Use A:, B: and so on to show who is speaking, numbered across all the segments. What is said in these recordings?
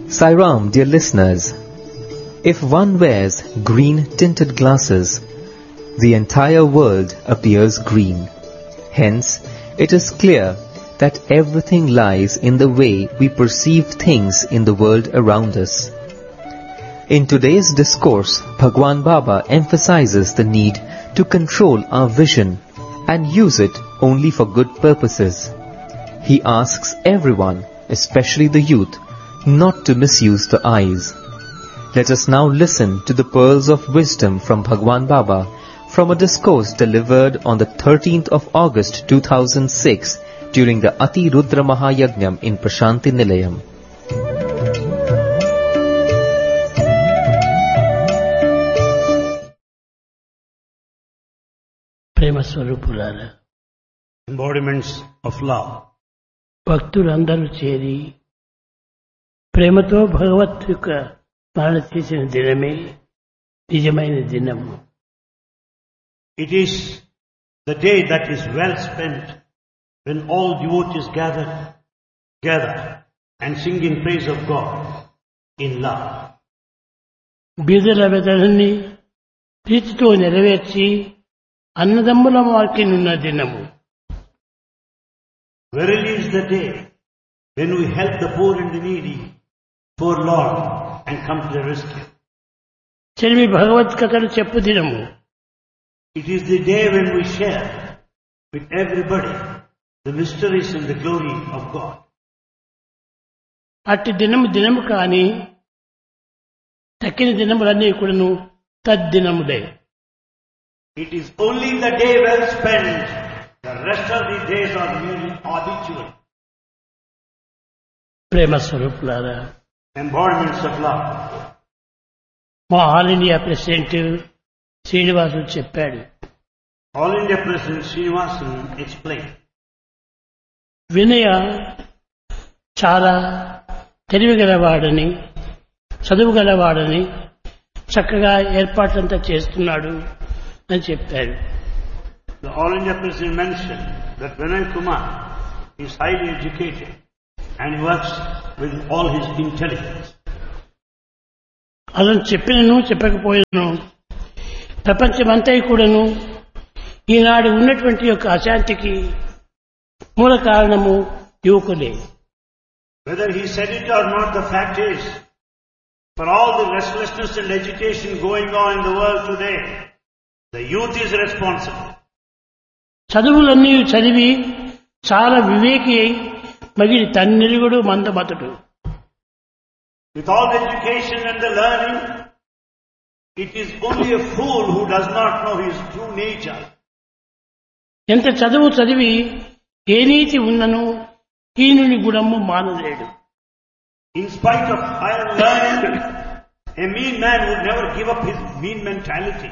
A: Sairam, dear listeners, if one wears green-tinted glasses, the entire world appears green. Hence, it is clear that everything lies in the way we perceive things in the world around us. In today's discourse, Bhagwan Baba emphasizes the need to control our vision and use it only for good purposes. He asks everyone, especially the youth, not to misuse the eyes. Let us now listen to the pearls of wisdom from Bhagwan Baba from a discourse delivered on the 13th of August 2006 during the Ati Rudra Mahayajnam in Prashanti Nilayam.
B: ప్రేమ స్వరూపులారా,
C: embodiments of love.
B: భక్తులందరూ చేరి ప్రేమతో భగవత్ యొక్క స్మరణ చేసిన దినమే నిజమైన దినము.
C: It is the day that is well spent when all devotees gather and sing in praise of God in love.
B: బీదల వెదలని ప్రీతితో నెరవేర్చి అన్నదమ్ముల మార్కినున్న దినము.
C: Verily is the day when we help the poor and the needy, forlorn, and come to their rescue.
B: చెలిమి భగవత్ కథలు చెప్పు దినము.
C: It is the day when we share with everybody the mysteries and the glory of God.
B: అట్టి దినము కాని తక్కిన దినములన్నీ కూడాను తద్దినములే.
C: It is only the day well spent. The rest of the days are merely habitual.
B: ప్రేమ స్వరూపులారా,
C: Embodiments of love.
B: మా all India president Srinivasulu చెప్పాడు.
C: All India President Srinivasan explained.
B: వినయ చాలా తెలివిగలవాడని, చదువు గలవాడని, చక్కగా ఏర్పాట్లంతా చేస్తున్నాడు అని చెప్పారు.
C: The All India President mentioned that Vinay Kumar is highly educated and he works with all his intelligence.
B: అతను చెప్పినను చెప్పకపోయినను ప్రపంచమంతా కూడాను ఈనాడు ఉన్నటువంటి యొక్క అశాంతికి మూల కారణము యువకులే.
C: Whether he said it or not, the fact is, for all the restlessness and agitation going on in the world today, the youth is responsible.
B: చదువులన్నీ చదివి చాలా వివేకి అయి మగిలి తన్నెరుగుడు మందమతుడు.
C: With all the education and the learning, it is only a fool who does not know his true nature.
B: ఎంత చదువు చదివి ఏ నీతి ఉన్నను హీనుని గుణము మానలేడు.
C: In spite of higher learning, a mean man would never give up his mean mentality.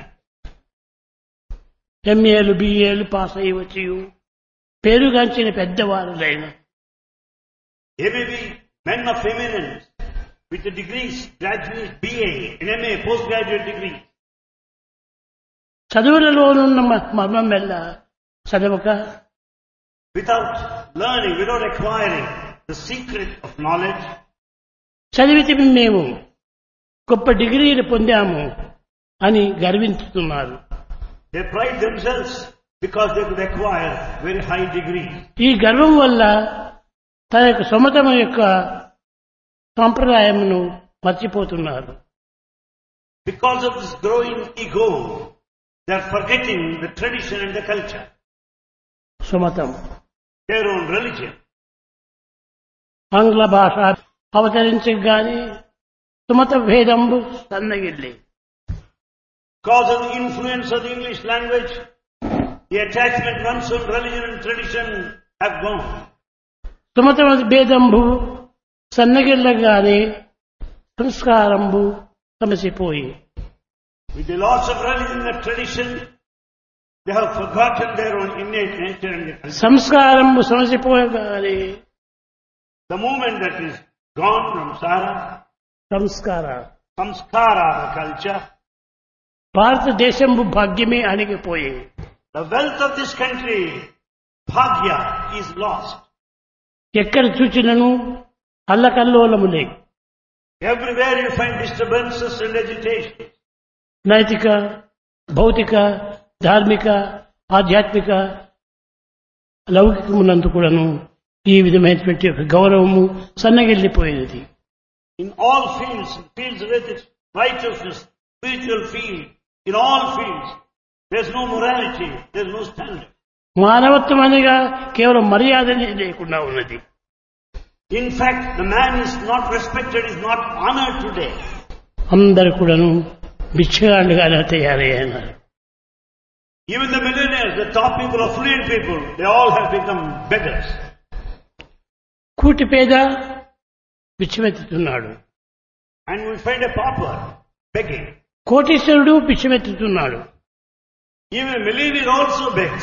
B: ఎంఏలు బిఏలు pass అయ్యి వచ్చి పేరుగాంచిన పెద్దవారులైన
C: They may be men of eminence with the degrees, graduate, BA, and MA, postgraduate degree.
B: చదువులలోనున్న మర్మం వల్ల చదవక
C: Without learning, without acquiring the secret of knowledge,
B: చదివితే మేము గొప్ప డిగ్రీలు పొందాము అని గర్వించుతున్నారు.
C: they pride themselves because they could acquire very high degrees.
B: ఈ గర్వం వల్ల తన యొక్క సొంతం యొక్క సాంప్రదాయమును మర్చిపోతున్నారు.
C: Because of this growing ego, they are forgetting the tradition and the culture,
B: సుమతం
C: their own religion.
B: ఆంగ్ల భాష అవతరించగానే Sumatha భేదంబు సన్నగిల్లి.
C: Because of the influence of the English language, the attachment one's own religion and tradition have gone.
B: Sumatha భేదంబు సన్నగిల్లగానే సంస్కారంబు సమసిపోయి.
C: With the loss of religion and tradition, they have forgotten their own innate nature and their culture.
B: సంస్కారంబు సమసిపోయగానే
C: The moment that is gone from Sara,
B: Sanskar
C: samskara, the culture,
B: భారతదేశంబు భాగ్యమే అణిగిపోయి.
C: the wealth of this country, bhagya, is lost.
B: ఎక్కడ చూచినను అల్లకల్లోలములే.
C: Everywhere you find disturbances and agitation.
B: నైతిక, భౌతిక, ధార్మిక, ఆధ్యాత్మిక, లౌకికమునందు కూడాను ఈ విధమైనటువంటి ఒక గౌరవము సన్నగిల్లిపోయినది.
C: In all fields with its righteousness, spiritual field, in all fields, there's no morality, there's no standard.
B: మానవత్వం అనగా కేవలం మర్యాదనే లేకుండా ఉన్నది.
C: In fact, the man is not respected, is not honored today.
B: అందరు కూడాను బిచ్చగాళ్ళుగానే తయారయ్యారు.
C: Even the millionaires, the top people, affluent people, they all have become beggars.
B: కూటి పేద బిచ్చమెత్తుతున్నాడు.
C: And we find a pauper begging.
B: కోటీశ్వరుడు బిచ్చమెత్తుతున్నాడు.
C: Even a millionaire also begs.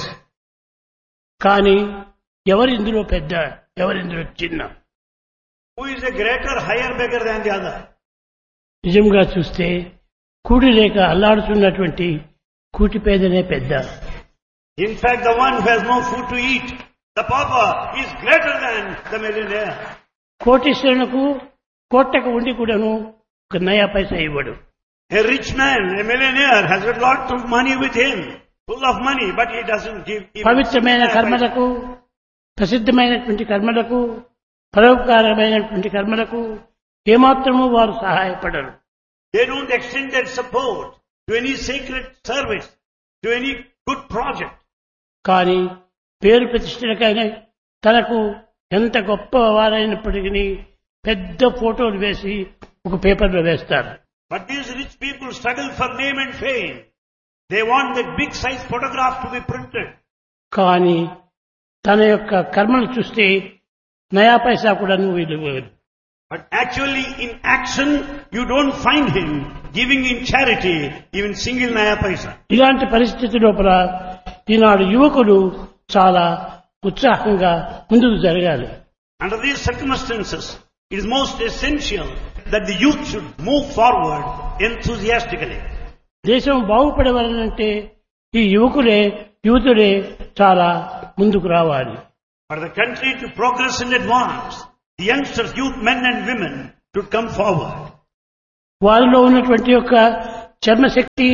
B: కానీ ఎవరు ఇందులో పెద్ద, ఎవరు ఇందులో చిన్న?
C: Who is a greater, higher beggar than the other?
B: నిజంగా చూస్తే కూడి లేక అల్లాడుతున్నటువంటి కూటి పేదనే పెద్ద.
C: In fact, the one who has no food to eat, the pauper, is greater than the millionaire.
B: కోటీశ్వరులకు కోట్టకు ఉండి కూడాను ఒక నయా పైసా ఇవ్వడు.
C: A rich man, a millionaire, has a lot of money with him, full of money, but he doesn't give even
B: పవిత్రమైన కర్మలకు, ప్రసిద్ధమైనటువంటి కర్మలకు, పరోపకారమైనటువంటి కర్మలకు ఏమాత్రము వారు సహాయపడరు.
C: They don't extend their support to any sacred service, to any good project.
B: కానీ పేరు ప్రతిష్టలకైనా తనకు ఎంత గొప్ప వారైనప్పటికీ పెద్ద ఫోటోలు వేసి ఒక పేపర్లో వేస్తారు.
C: But these rich people struggle for name and fame. They want the big size photograph to be printed.
B: కానీ తన యొక్క కర్మలు చూస్తే నయా పైసా కూడా వీళ్ళు ఇవ్వరు.
C: But actually in action, you don't find him giving in charity even single naya paisa.
B: ఇలాంటి పరిస్థితి లోపల ఈనాడు యువకులు చాలా ఉత్సాహంగా ముందుకు జరగాలి.
C: Under these circumstances, it is most essential that the youth should move forward enthusiastically.
B: దేశం బాగుపడవాలంటే ఈ యువతులే చాలా ముందుకు రావాలి.
C: For the country to progress and advance, the youngsters, youth, men and women should come forward.
B: వారిలో ఉన్నటువంటి యొక్క చర్మశక్తి,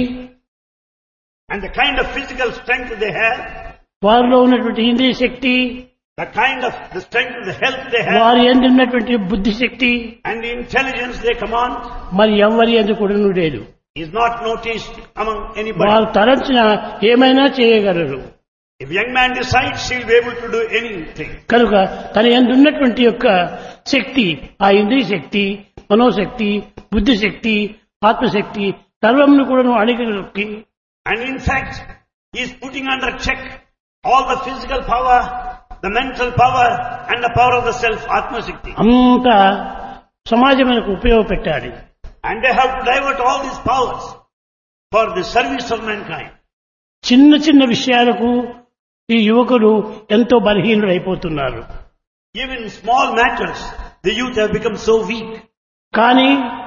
C: And the kind of physical strength they have,
B: వారిలో ఉన్నటువంటి ఇంద్రియ శక్తి,
C: the kind of the strength of the health they have,
B: వారి యందు ఉన్నటువంటి బుద్ధి శక్తి
C: and the intelligence they command
B: మరి ఎవరి యందు కూడా లేదు.
C: is not noticed among
B: వారు
C: anybody.
B: తలంచిన ఏమైనా చేయగలరు.
C: If a young man decides, he'll be able to do anything.
B: కనుక తన యందు ఉన్నటువంటి యొక్క శక్తి, ఆ ఇంద్రియ శక్తి, మనోశక్తి, బుద్ధిశక్తి, ఆత్మశక్తి సర్వమును కూడా అణిగినొక్కి,
C: And in fact, he is putting under check all the physical power, the mental power, and the power of the self, Atma Shakti.
B: అంతా సమాజమునకు ఉపయోగపెట్టాలి.
C: And they have to divert all these powers for the service of mankind.
B: చిన్న చిన్న విషయాలకు ఈ యువకులు ఎంతో బలహీనులైపోతున్నారు.
C: Even in small matters, the youth have become so weak.
B: కానీ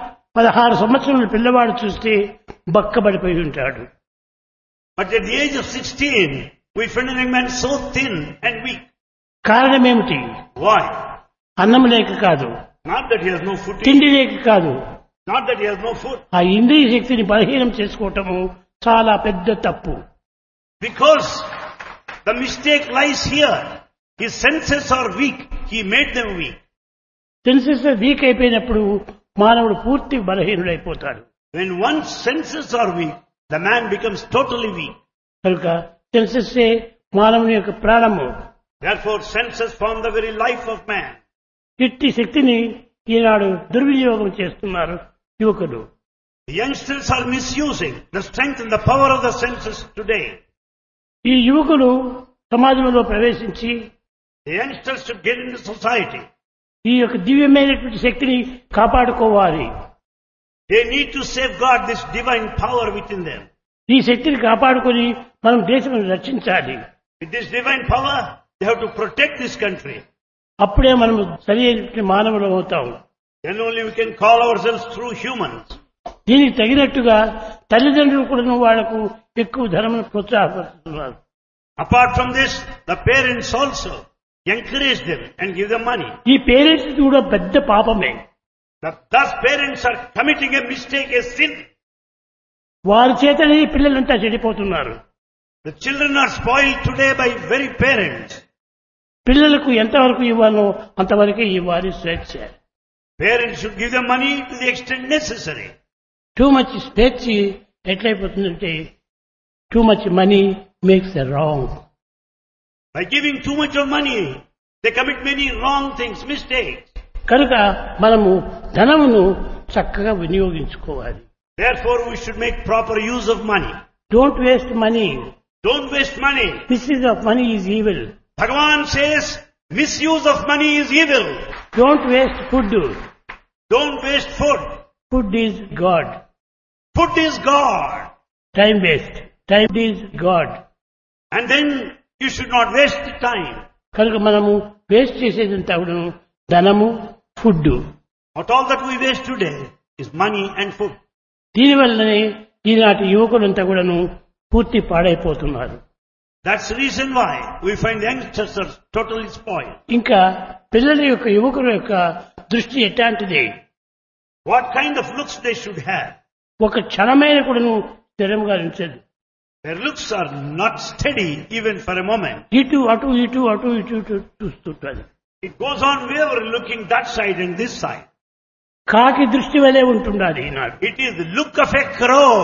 B: 16 సంవత్సరాల పిల్లవాడు చూస్తే బక్కబడిపోయి ఉంటాడు.
C: But at the age of 16, we find a young man so thin and weak.
B: కారణం ఏమిటి?
C: Why?
B: అన్నం లేక కాదు,
C: Not that he has no food to eat.
B: తిండి లేక కాదు,
C: Not that he has no food.
B: ఆ ఇంద్రియ శక్తిని బలహీనం చేసుకోవటము చాలా పెద్ద తప్పు.
C: Because the mistake lies here. His senses are weak. He made them weak.
B: Senses week అయిపోయినప్పుడు మానవుడు పూర్తి బలహీనుడైపోతాడు.
C: When one's senses are weak, the man becomes totally weak.
B: కనుక సెన్సెస్ మానవుని యొక్క ప్రాణము.
C: Therefore, senses form the very life of man.
B: ఇట్టి శక్తిని ఈనాడు దుర్వినియోగం చేస్తున్నారు యువకులు.
C: The youngsters are misusing the strength and the power of the senses today.
B: ఈ యువకులు సమాజంలో ప్రవేశించి
C: The youngsters should get into society.
B: ఈ యొక్క దివ్యమైనటువంటి శక్తిని కాపాడుకోవాలి.
C: They need to safeguard this divine power within them.
B: ఈ శక్తిని కాపాడుకొని మనం దేశం రక్షించాలి.
C: With this divine power, they have to protect this country.
B: అప్పుడే మనం సరైన మానవులు అవుతాం.
C: Then only we can call ourselves true humans.
B: దీనికి తగినట్టుగా తల్లిదండ్రులు కూడా వాళ్లకు ఎక్కువ ధనమును ప్రోత్సాహపరుస్తున్నారు.
C: Apart from this, the parents also encourage them and give them money.
B: ఈ పేరెంట్స్ కూడా పెద్ద పాపమే.
C: Thus parents are committing a mistake, a sin.
B: వారి చేతనే ఈ పిల్లలంతా చెడిపోతున్నారు.
C: The children are spoiled today by very parents.
B: పిల్లలకు ఎంతవరకు ఇవ్వాలో అంతవరకే ఇవ్వాలి స్వేచ్ఛ.
C: Parents should give them money to the extent necessary.
B: Too much స్వేచ్ఛ ఎట్లయిపోతుందంటే too much money makes a wrong.
C: By giving too much of money, they commit many wrong things, mistakes.
B: కనుక మనము ధనమును చక్కగా వినియోగించుకోవాలి.
C: Therefore, we should make proper use of money.
B: Don't waste money.
C: Don't waste money.
B: Misuse of money is evil.
C: Bhagavan says, misuse of money is evil.
B: Don't waste food.
C: Don't waste food.
B: Food is God.
C: Food is God.
B: Time waste. Time is God.
C: And then you should not waste the time.
B: కనుక మనము waste చేసేదంతా కూడా ధనము, food.
C: Not all that we waste today is money and food.
B: దీనివల్లనే ఈనాటి యువకులంతా కూడాను పూర్తి పాడైపోతున్నారు.
C: That's the reason why we find youngsters are totally spoiled.
B: ఇంకా పిల్లల యొక్క యువకుల యొక్క దృష్టి ఎట్లాంటిది?
C: What kind of looks they should have?
B: ఒక క్షణమైన కూడాను స్థిరంగా ఉంచదు.
C: Their looks are not steady even for a moment.
B: ఇటు అటు ఇటు అటు ఇటు ఇటు చూస్తుంటారు.
C: It goes on wherever looking that side and this side.
B: కాకి దృష్టి వలె ఉంటుండాలి ఈనాడు.
C: It is the look of a crow.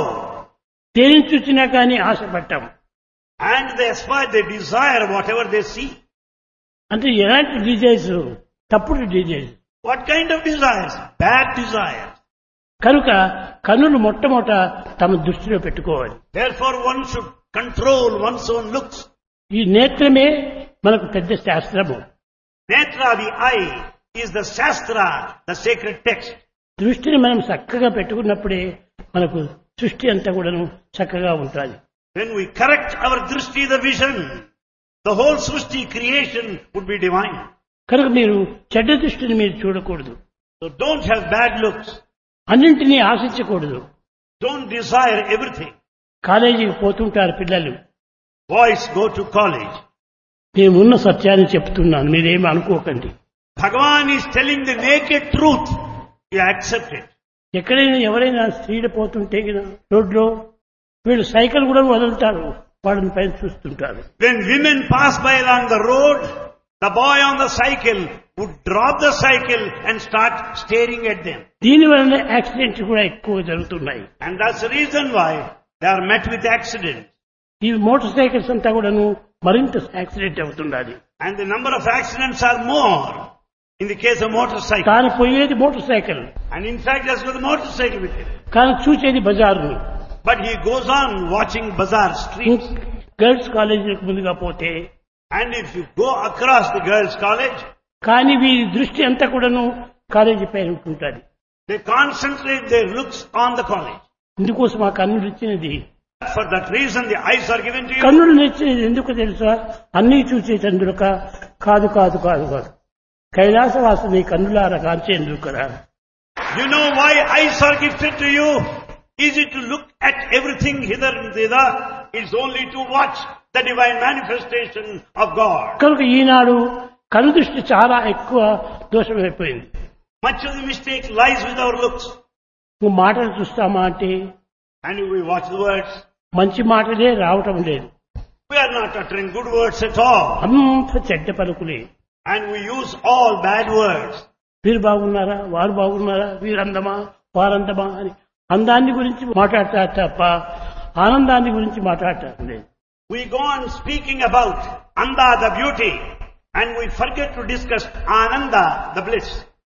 B: దేని చూసినా కానీ ఆశపడ్డాం.
C: And they aspire, they desire whatever they see.
B: అంటే ఎలాంటి డిజైర్స్? తప్పుడు desires.
C: What kind of desires? Bad desires.
B: కనుక కన్నులు మొట్టమొదట తమ దృష్టిలో పెట్టుకోవాలి.
C: Therefore one should control one's own looks.
B: ఈ నేత్రమే మనకు పెద్ద శాస్త్రము.
C: Netra, the eye, is the Shastra, the sacred text.
B: దృష్టిని మనం చక్కగా పెట్టుకున్నప్పుడే మనకు సృష్టి అంతా కూడాను చక్కగా ఉంటుంది.
C: When we correct our drishti, the vision, the whole Srishti creation would be divine.
B: కనుక మీరు చెడ్డ దృష్టిని మీరు చూడకూడదు.
C: So don't have bad looks.
B: అన్నింటినీ ఆశించకూడదు.
C: Don't desire everything.
B: కాలేజీకి పోతుంటారు పిల్లలు.
C: Boys go to college.
B: నేనున్న సత్యాన్ని చెప్తున్నాను, మీరేమి అనుకోకండి.
C: Bhagavan is telling the naked truth. You accept it.
B: ఎక్కడైనా ఎవరైనా స్త్రీలు పోతుంటే రోడ్లో వీళ్ళు సైకిల్ కూడా వదులుతారు, వాళ్ళని పైన చూస్తుంటారు.
C: When women pass by along the road, the boy on the cycle would drop the cycle and start staring at them.
B: దీనివల్ల యాక్సిడెంట్స్ కూడా ఎక్కువ జరుగుతున్నాయి.
C: And that's the reason why they are met with accidents.
B: ఈ motor cycles అంతా కూడాను మరింత accident అవుతున్నది.
C: And the number of accidents are more in the case of motorcycle.
B: తాను పోయేది motor cycle,
C: And in fact, that's got the motorcycle with him.
B: కానీ చూసేది బజార్ని.
C: But he goes on watching bazaar streets.
B: Girls కాలేజీలకు ముందుగా పోతే,
C: And if you go across the girls' college,
B: కానీ వీరి దృష్టి అంతా కూడాను కాలేజీ పైన ఉంటుంటుంది.
C: they concentrate their looks on the college.
B: ఇందుకోసం ఆ కన్నులు ఇచ్చినది.
C: For that reason, the eyes are given to you.
B: కన్నులు ఇచ్చినది ఎందుకు తెలుసా? అన్నీ చూసే చంద్రుక కాదు కాదు కాదు కాదు కైలాసవాసుని కన్నులార కాంచేందుకు కదా.
C: You know why eyes are gifted to you? Is it to look at everything hither and thither? It's only to watch the divine manifestation of God.
B: కనుక ఈనాడు కన్ను దృష్టి చాలా ఎక్కువ దోషమైపోయింది.
C: Much of the mistake lies with our looks.
B: నువ్వు మాటలు చూస్తామా అంటే,
C: And we watch the words.
B: మంచి మాటలే రావటం లేదు.
C: We are not uttering good words at all.
B: అంత చెడ్డ పలుకులే.
C: And we use all bad words.
B: వీరు బాగున్నారా, వారు బాగున్నారా, వీరందమా వారందమా అని అందాన్ని గురించి మాట్లాడతారు తప్ప ఆనందాన్ని గురించి మాట్లాడటం లేదు.
C: We go on speaking about Anda, the beauty, and we forget to discuss Ananda, the bliss.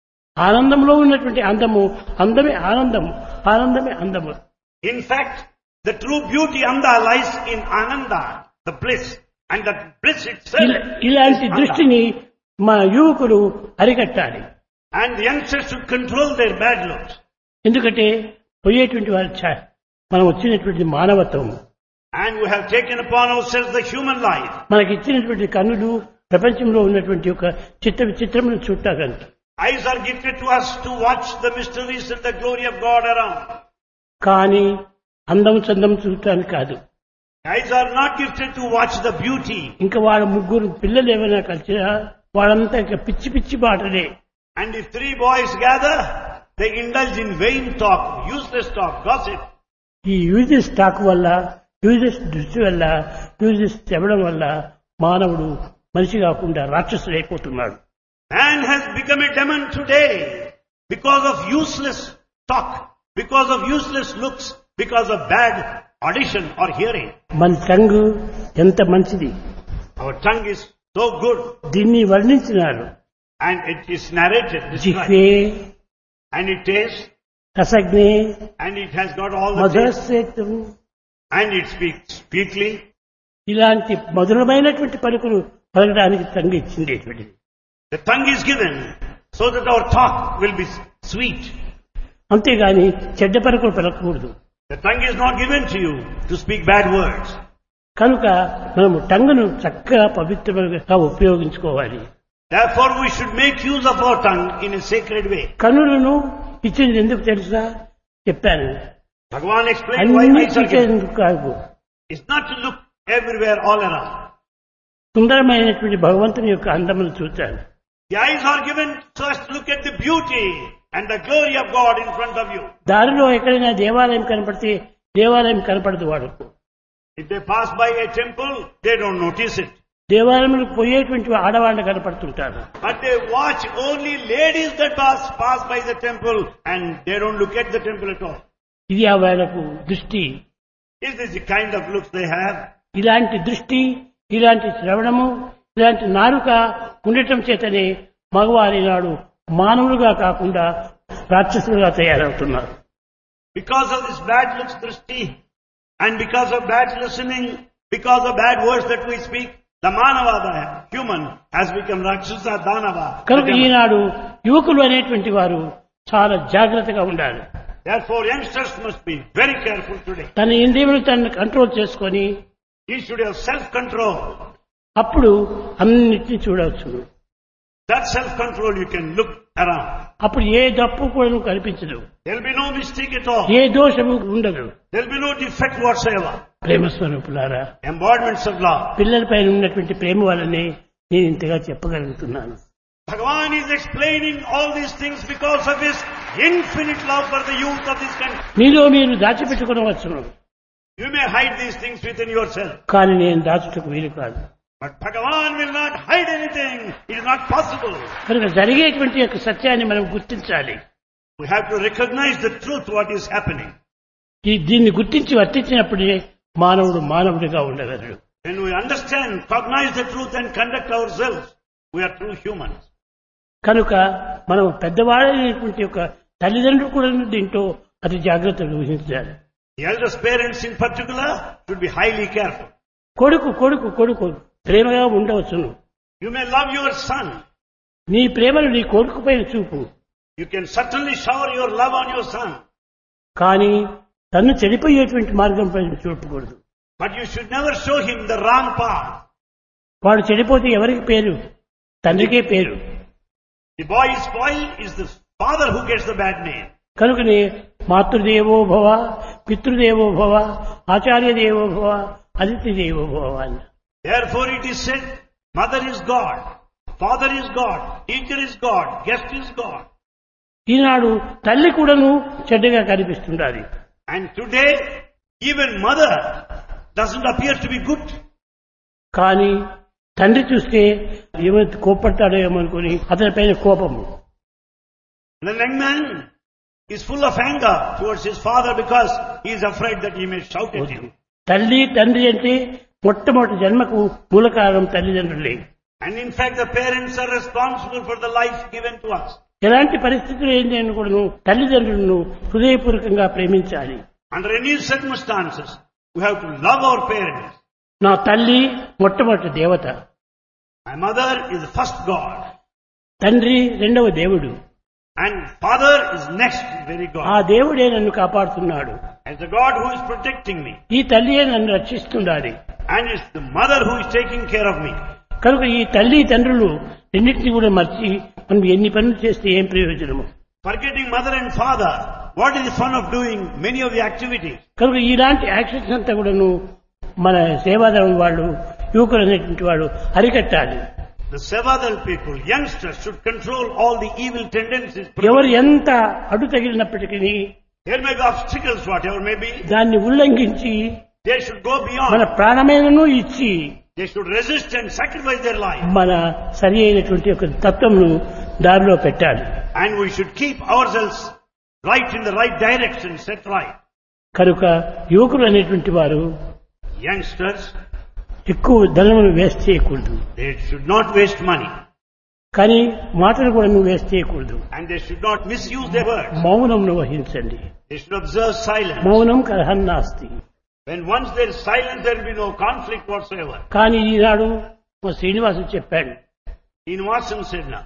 B: ఆనందంలో ఉన్నటువంటి అందము, అందమే ఆనందము, ఆనందమే అందము.
C: In fact, the true beauty Anda lies in Ananda, the bliss, and that bliss itself.
B: ఇలాంటి
C: is
B: దృష్టిని మా యువకులు అరికట్టాలి.
C: And the youngsters should control their bad looks.
B: ఎందుకంటే పోయేటువంటి వారి మనం వచ్చినటువంటి మానవత్వం,
C: And we have taken upon ourselves the human life.
B: మనకి ఇచ్చినటువంటి కన్నులు ప్రపంచంలో ఉన్నటువంటి ఒక చిత్రమును చూడటానికి.
C: Eyes are gifted to us to watch the mysteries and the glory of God around.
B: కానీ అందం చందం చూడటానికి కాదు.
C: Eyes are not gifted to watch the beauty.
B: ఇంకా వాళ్ళ ముగ్గురు పిల్లలు ఏమైనా కలిసినా వాళ్ళంతా ఇంకా పిచ్చి పిచ్చి మాటలే.
C: And if 3 boys gather, They indulge in vain talk, useless talk, gossip.
B: ఈ యూజెస్ టాక్ వల్ల, యూజెస్ దృష్టి వల్ల, యూజెస్ చెప్పడం వల్ల మానవుడు మనిషి కాకుండా రాక్షసుడు అయిపోతున్నాడు.
C: Man has become a demon today because of useless talk, because of useless looks, because of bad audition or hearing.
B: మన టంగ్ ఎంత మంచిది,
C: Our tongue is so good,
B: దీన్ని వర్ణించినారు.
C: and it is narrated, described,
B: జిహ్వే
C: and it tastes,
B: రసజ్ఞే
C: and it has got all the taste,
B: మధురస్సేతం,
C: and it speaks sweetly.
B: ఇలాంటి మధురమైనటువంటి పలుకులు పలకడానికి tongue ఇచ్చింది.
C: The tongue is given so that our talk will be sweet.
B: అంతేగాని చెడ్డ పలుకులు పలకకూడదు.
C: The tongue is not given to you to speak bad words.
B: కనుక మనము టంగును చక్కగా పవిత్రంగా ఉపయోగించుకోవాలి.
C: Therefore we should make use of our tongue in a sacred way.
B: కన్నులను ఇచ్చింది ఎందుకు తెలుసా చెప్పాను.
C: Bhagavan explained why
B: అన్ని
C: eyes are given.
B: చూసేందుకు కాదు,
C: It's not to look everywhere all around.
B: సుందరమైనటువంటి భగవంతుని యొక్క అందమును చూచాను.
C: The eyes are given so as to look at the beauty and the glory of God in front of you.
B: దారిలో ఎక్కడైనా దేవాలయం కనపడితే దేవాలయం కనపడదు వాడుకు.
C: If they pass by a temple, they don't notice it.
B: దేవాలయంలో పోయేటువంటి ఆడవాళ్ళు కనపడుతుంటారు.
C: But they watch only ladies that pass by the temple and they don't look at the temple at all.
B: ఇది ఆ వాళ్ళకు దృష్టి.
C: Is this the kind of looks they have?
B: ఇలాంటి దృష్టి, ఇలాంటి శ్రవణము, ఇలాంటి నాలుక ఉండటం చేతనే మగవారి నాడు మానవులుగా కాకుండా రాక్షసులుగా తయారవుతున్నారు.
C: Because of this bad looks, drishti, and because of bad listening, because of bad words that we speak, the Manava, the human, has become Rakshasa, Danava.
B: కనుక ఈనాడు యువకులు అనేటువంటి వారు చాలా జాగ్రత్తగా ఉండాలి.
C: Therefore, youngsters must be very careful today.
B: తన ఇంద్రియములను తను కంట్రోల్ చేసుకొని
C: He should have self-control.
B: అప్పుడు అన్నిటిని చూడవచ్చు.
C: That self-control you can look around.
B: అప్పుడు ఏ తప్పు కూడా కనిపించదు,
C: There will be no mistake at all.
B: ఏ దోషము ఉండదు.
C: There will be no defect whatsoever.
B: ప్రేమ స్వరూపులారా,
C: Embodiments of love.
B: పిల్లలపైన ఉన్నటువంటి ప్రేమ వల్లనే నేను ఇంతగా చెప్పగలుగుతున్నాను.
C: Bhagavan is explaining all these things because of his infinite love for the youth of this country.
B: మీలో మీరు దాచిపెట్టుకోవచ్చును,
C: You may hide these things within yourself.
B: కానీ నేను దాచుటకు వీలు కాదు.
C: But Bhagavan will not hide anything. It is not possible.
B: కనుక జరిగేటువంటి యొక్క సత్యాన్ని మనం గుర్తించాలి.
C: We have to recognize the truth, what is happening.
B: దీన్ని గుర్తించి వర్తించినప్పుడే మానవుడు మానవుడిగా ఉండగలడు.
C: When we understand, cognize the truth and conduct ourselves, we are true humans.
B: కనుక మనం పెద్దవాళ్ళైనటువంటి యొక్క తల్లిదండ్రులు కూడా దీంట్లో అతి జాగ్రత్తగా వహించాలి.
C: The eldest parents in particular should be highly careful.
B: కొడుకు కొడుకు కొడుకు ప్రేమగా ఉండవచ్చును.
C: You may love your son.
B: నీ ప్రేమను నీ కొడుకు పైన చూపు,
C: You can certainly shower your love on your son.
B: కానీ తను చెడిపోయేటువంటి మార్గం పైన చూపకూడదు.
C: But you should never show him the wrong path.
B: వాడు చెడిపోతే ఎవరికి పేరు? తండ్రికే పేరు.
C: The boy is spoiled, is the father who gets the bad name.
B: కనుకనే మాతృదేవో భవ, పితృదేవో భవ, ఆచార్య దేవో భవ, అతిథి దేవో భవ అని.
C: Therefore it is said, mother is God, father is God, teacher is God, guest is God.
B: ఈనాడు తల్లి కూడాను చెడ్డగా కనిపిస్తుండాలి.
C: And today, even mother doesn't appear to be good.
B: కానీ తండ్రి చూస్తే ఏమైతే కోపడతాడో ఏమనుకుని అతని పైన కోపము.
C: The young man is full of anger towards his father because he is afraid that he may shout at him.
B: తల్లి తండ్రి అంటే మొట్టమొదటి జన్మకు మూల కారణం తల్లిదండ్రులే.
C: And in fact, the parents are responsible for the life given to us.
B: ఎలాంటి పరిస్థితులు ఏంటని కూడా తల్లిదండ్రులను హృదయపూర్వకంగా ప్రేమించాలి.
C: Under any circumstances, we have to love our parents.
B: నా తల్లి మొట్టమొదటి దేవత,
C: My mother is the first God.
B: తండ్రి రెండవ దేవుడు.
C: And father is next very
B: ఆ
C: God.
B: దేవుడే నన్ను కాపాడుతున్నాడు.
C: As the God who is protecting me.
B: ఈ తల్లియే నన్ను రక్షిస్తుండాలి.
C: And it's the mother who is taking care of me.
B: కనుక ఈ తల్లి తండ్రులు రెండింటినీ కూడా మర్చి మనం ఎన్ని పనులు చేస్తే ఏం ప్రయోజనము?
C: Forgetting mother and father, what is the fun of doing many of the activities?
B: కనుక ఇలాంటి యాక్షన్స్ అంతా కూడాను మన సేవాదళం వాళ్ళు, యువకులు అనేటువంటి వాళ్ళు అరికట్టాలి.
C: The Sevadal people, youngsters, should control all the evil tendencies.
B: ఎవరు ఎంత అడ్డు తగిలినప్పటికీ
C: There may be obstacles, whatever may be.
B: దాన్ని ఉల్లంఘించి
C: They should go
B: మన
C: beyond.
B: ప్రాణమైనను ఇచ్చి
C: They should resist and sacrifice their life.
B: మన సరి అయినటువంటి ఒక తత్వమును దారిలో పెట్టాలి.
C: And we should keep ourselves right in the right direction, set right.
B: కనుక యువకులు అనేటువంటి వారు
C: Youngsters,
B: ఎక్కువ ధనమును వేస్ట్ చేయకూడదు,
C: they should not waste money.
B: కానీ మాటలు కూడా వేస్ట్ చేయకూడదు.
C: And they should not misuse their words.
B: మౌనంను వహించండి.
C: They should observe silence.
B: మౌనం కలహం నాస్తి.
C: When once there is silence, there will be no conflict whatsoever.
B: కానీ ఈనాడు మా శ్రీనివాసు చెప్పాడు,
C: Srinivasan said now.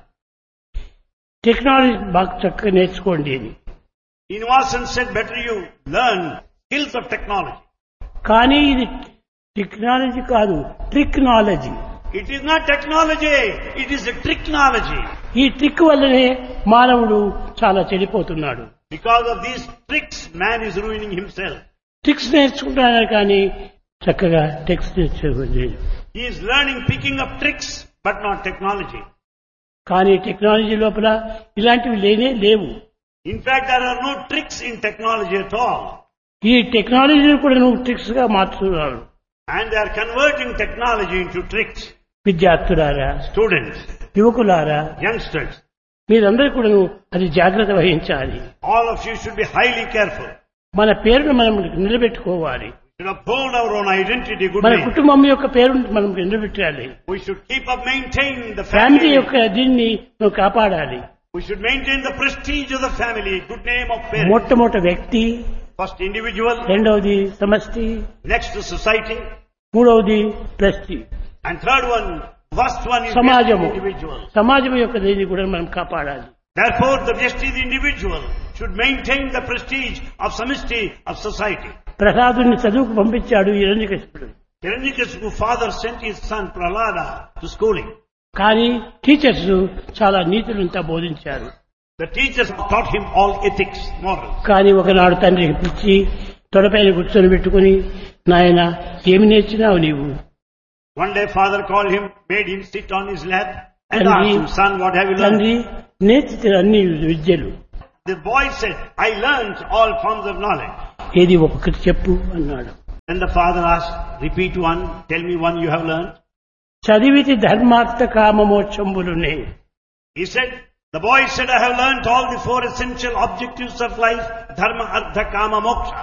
B: టెక్నాలజీ బాగా చక్కగా నేర్చుకోండి అని.
C: Srinivasan said, better you learn skills of technology.
B: కానీ ఇది టెక్నాలజీ కాదు, ట్రిక్నాలజీ.
C: It is not technology, it is a tricknology.
B: ఈ ట్రిక్ వల్లనే మానవుడు చాలా చెడిపోతున్నాడు.
C: Because of these tricks, man is ruining himself.
B: Tricks నేర్చుకుంటున్నాడు కానీ చక్కగా టెక్స్ట్ నేర్చుకోలేదు.
C: He is learning, picking up tricks, but not technology.
B: కానీ టెక్నాలజీ లోపల ఇలాంటివి లేనే లేవు.
C: In fact, there are no tricks in technology at all.
B: ఈ టెక్నాలజీని కూడా నువ్వు ట్రిక్స్ గా మార్చుతున్నాడు.
C: And they are converting technology into tricks.
B: విద్యార్థులారా,
C: Students,
B: యువకులారా,
C: youngsters,
B: మీరందరూ కూడా అది జాగ్రత్త వహించాలి.
C: all of you should be highly careful.
B: మన పేరును మనం నిలబెట్టుకోవాలి.
C: We should uphold our own identity, good
B: మన
C: name.
B: కుటుంబం యొక్క పేరును మనం నిలబెట్టాలి.
C: We should keep up, maintain the
B: family
C: family.
B: యొక్క దీన్ని నువ్వు కాపాడాలి.
C: We should maintain the prestige of the family, good name of parents.
B: మొట్టమొదటి వ్యక్తి,
C: First individual,
B: రెండవది సమష్టి,
C: next to society,
B: మూడవది ప్రెస్టీ,
C: and third one, first one is
B: సమాజము.
C: individual.
B: సమాజం యొక్క దీన్ని కూడా మనం కాపాడాలి.
C: Therefore, the prestige of the individual should maintain the prestige of samishti of society.
B: ప్రహ్లాదుని చదువుకు పంపించాడు హిరణ్యకశిపుడు.
C: Hiranyakashipu's father sent his son Prahlada to schooling.
B: కానీ టీచర్స్ చాలా నీతులంతా బోధించారు.
C: The teachers taught him all ethics, morals.
B: కానీ ఒకనాడు తండ్రికి పిలిచి తొడపైన కూర్చొని పెట్టుకుని, నాయన ఏమి నేర్చినావు నీవు?
C: One day father called him, made him sit on his lap and
B: తండ్రి,
C: asked him, son, what have you learned?
B: తండ్రి నేర్చిన అన్ని విద్యలు.
C: The boy said, I learned all forms of knowledge.
B: ఏది ఒక్కొక్కటి చెప్పు అన్నాడు.
C: Then the father asked, repeat one, tell me one you have learned.
B: చదివితి ధర్మార్థ కామమోక్షంబులునే.
C: He said, the boy said, I have learned all the four essential objectives of life, dharma, artha, kama, moksha.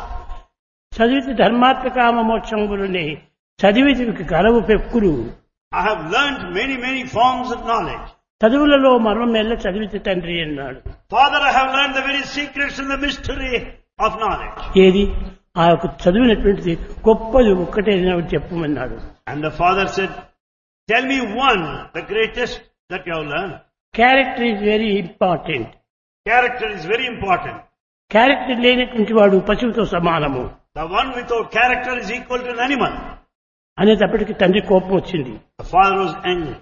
B: చదివితి ధర్మార్థ కామమోక్షంబులునే, చదివితి గలవు పెక్కులు.
C: I have learned many, many forms of knowledge.
B: చదువులలో మర్మం మెల్ల చదివితి తండ్రి అన్నాడు.
C: Father, I have learned the very secrets and the mystery of knowledge.
B: ఏది ఆ యొక్క చదివినటువంటిది గొప్పది ఒక్కటే చెప్పమన్నాడు.
C: And the father said, tell me one, the greatest that you have learned.
B: Character is very important.
C: Character is very important.
B: Character లేనటువంటి వాడు పశువుతో సమానము.
C: The one without character is equal to an animal.
B: అనేటప్పటికి తండ్రి కోపం వచ్చింది.
C: The father was angry.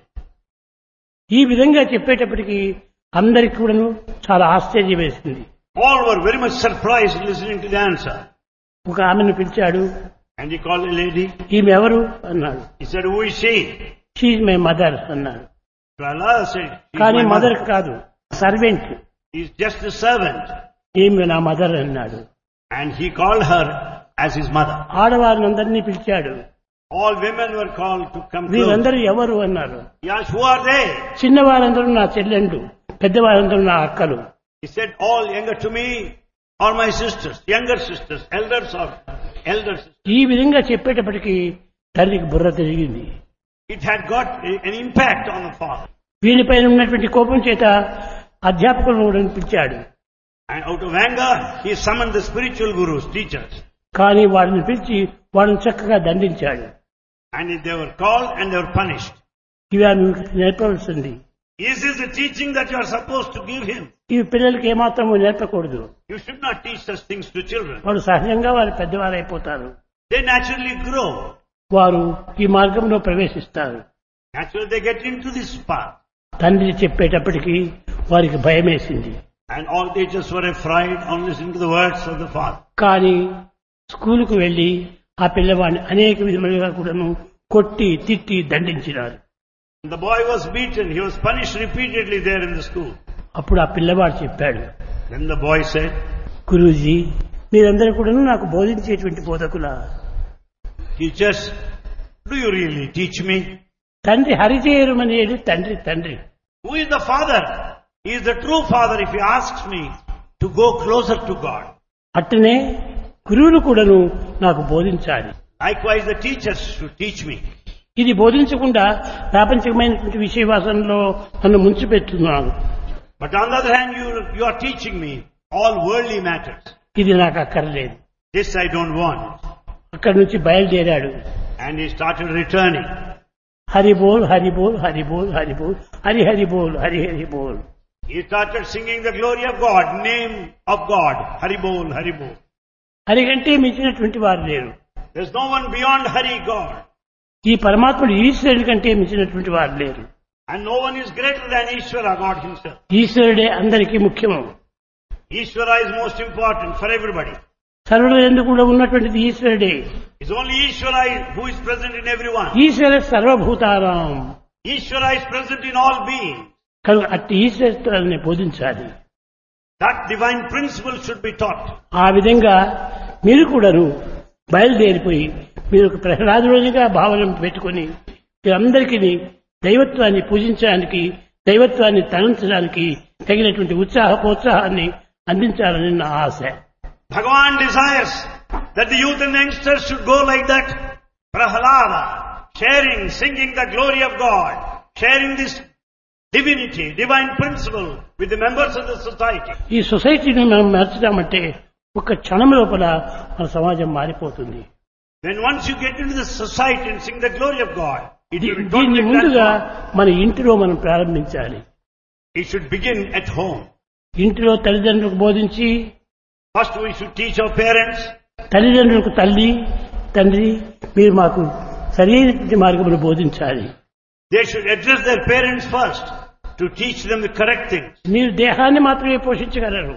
B: ఈ విధంగా చెప్పేటప్పటికి అందరికి కూడాను చాలా ఆశ్చర్యం వేసింది.
C: All were very much surprised listening to the answer.
B: ఒక ఆమెను పిలిచాడు.
C: And he called a lady.
B: ఈమె ఎవరు అన్నాడు.
C: He said, who is she?
B: She my mother అన్నాడు.
C: Prahlada said, she's
B: కానీ
C: my
B: మదర్
C: mother.
B: కాదు, servant.
C: He's just a servant.
B: ఈమె నా మదర్ అన్నాడు.
C: And he called her as his mother.
B: ఆడవారిని అందరినీ పిలిచాడు.
C: All women were called to come close.
B: వీరందరూ ఎవరు అన్నారు.
C: He asked, who are they?
B: చిన్నవారందరూ నా చెల్లెండు, పెద్దవారందరూ నా అక్కలు.
C: He said, all younger to me are my sisters, younger sisters, elders or elder sisters.
B: ఈ విధంగా చెప్పేటప్పటికి తల్లికి బుర్ర తిరిగింది.
C: It had got an impact on the father.
B: వీళ్ళపైన ఉన్నటువంటి కోపం చేత అధ్యాపకులను కూడా పిలిచాడు.
C: And out of anger, he summoned the spiritual gurus, teachers.
B: కానీ వారిని పిలిచి వారిని చక్కగా దండించాడు.
C: And they were called and they were punished.
B: ఇవి మీకు నేర్పవలసింది.
C: Is this the teaching that you are supposed to give him?
B: ఇవి పిల్లలకి ఏమాత్రము నేర్పకూడదు.
C: You should not teach such things to children.
B: వారు సహజంగా వారు పెద్దవారు అయిపోతారు.
C: They naturally grow.
B: వారు ఈ మార్గంలో ప్రవేశిస్తారు.
C: Naturally they get into this path.
B: తండ్రి చెప్పేటప్పటికి వారికి భయమేసింది.
C: And all teachers were afraid on listening to the words of the father.
B: కానీ స్కూలుకు వెళ్లి ఆ పిల్లవాడిని అనేక విధములుగా కూడాను కొట్టి తిట్టి దండించినారు.
C: The boy was beaten. He was punished repeatedly there in the school.
B: అప్పుడు ఆ పిల్లవాడు చెప్పాడు,
C: Then the boy said,
B: Guruji మీరందరూ కూడా నాకు బోధించేటువంటి బోధకులా?
C: teachers, do you really teach me?
B: తండ్రి హరిచేయరుమనేది తండ్రి తండ్రి.
C: Who is the father? He is the true father if he asks me to go closer to God.
B: అట్టనే గురువులు కూడాను నాకు బోధించాలి.
C: Likewise, the teachers should teach me.
B: ఇది బోధించకుండా ప్రాపంచికమైనటువంటి విషయవాసనలో నన్ను ముంచిపెట్టున్నాను.
C: But on the other hand, you are teaching me all worldly matters.
B: ఇది నాకు అక్కర్లేదు.
C: This I don't want.
B: అక్కడి నుంచి బయలుదేరాడు.
C: And he started returning.
B: Hari boll Hari boll Hari boll Hari boll Hari Hari boll Hari Hari boll.
C: He started singing the glory of God, name of God, Hari Bol, Hari Bol.
B: Hari కంటే మించినటువంటి వారు లేరు.
C: There's no one beyond Hari, God.
B: ఈ పరమాత్ముడు ఈశ్వరుడి కంటే మించినటువంటి వారు లేరు.
C: And no one is greater than Ishvara, God himself.
B: ఈశ్వరుడే అందరికీ ముఖ్యము.
C: Ishvara is most important for everybody.
B: సర్వుల యందు కూడా ఉన్నటువంటిది ఈశ్వరుడే.
C: It's only Ishvara who is present in everyone.
B: ఈశ్వర సర్వభూతానాం.
C: Ishvara is present in all beings.
B: కనుక అట్టి ఈశ్వరత్వాన్ని బోధించాలి.
C: That divine principle should be taught.
B: ఆ విధంగా మీరు కూడాను బయలుదేరిపోయి మీరు ఒక ప్రహ్లాదునిగా భావన పెట్టుకొని మీరందరికీ దైవత్వాన్ని పూజించడానికి, దైవత్వాన్ని తలంచడానికి తగినటువంటి ప్రోత్సాహాన్ని అందించాలని నా ఆశ.
C: Bhagavan desires that the youth and youngsters should go like that. Prahlada, sharing, singing the glory of God, sharing this divinity, divine principle with the members of the society.
B: ఈ సొసైటీని మనం మార్చుదామంటే ఒక క్షణం లోపల మన సమాజం మారిపోతుంది.
C: When once you get into the society and sing the glory of God, it will
B: దీన్ని
C: totally
B: ముందుగా
C: transform.
B: మన ఇంటిలో మనం ప్రారంభించాలి.
C: It should begin at home.
B: ఇంటిలో తల్లిదండ్రులకు బోధించి,
C: First we should teach our parents.
B: తల్లిదండ్రులకు తల్లి తండ్రి మీరు మాకు సరైన మార్గమును బోధించాలి.
C: They should address their parents first to teach them the correct things.
B: మీరు దేహాన్ని మాత్రమే పోషించగలరు,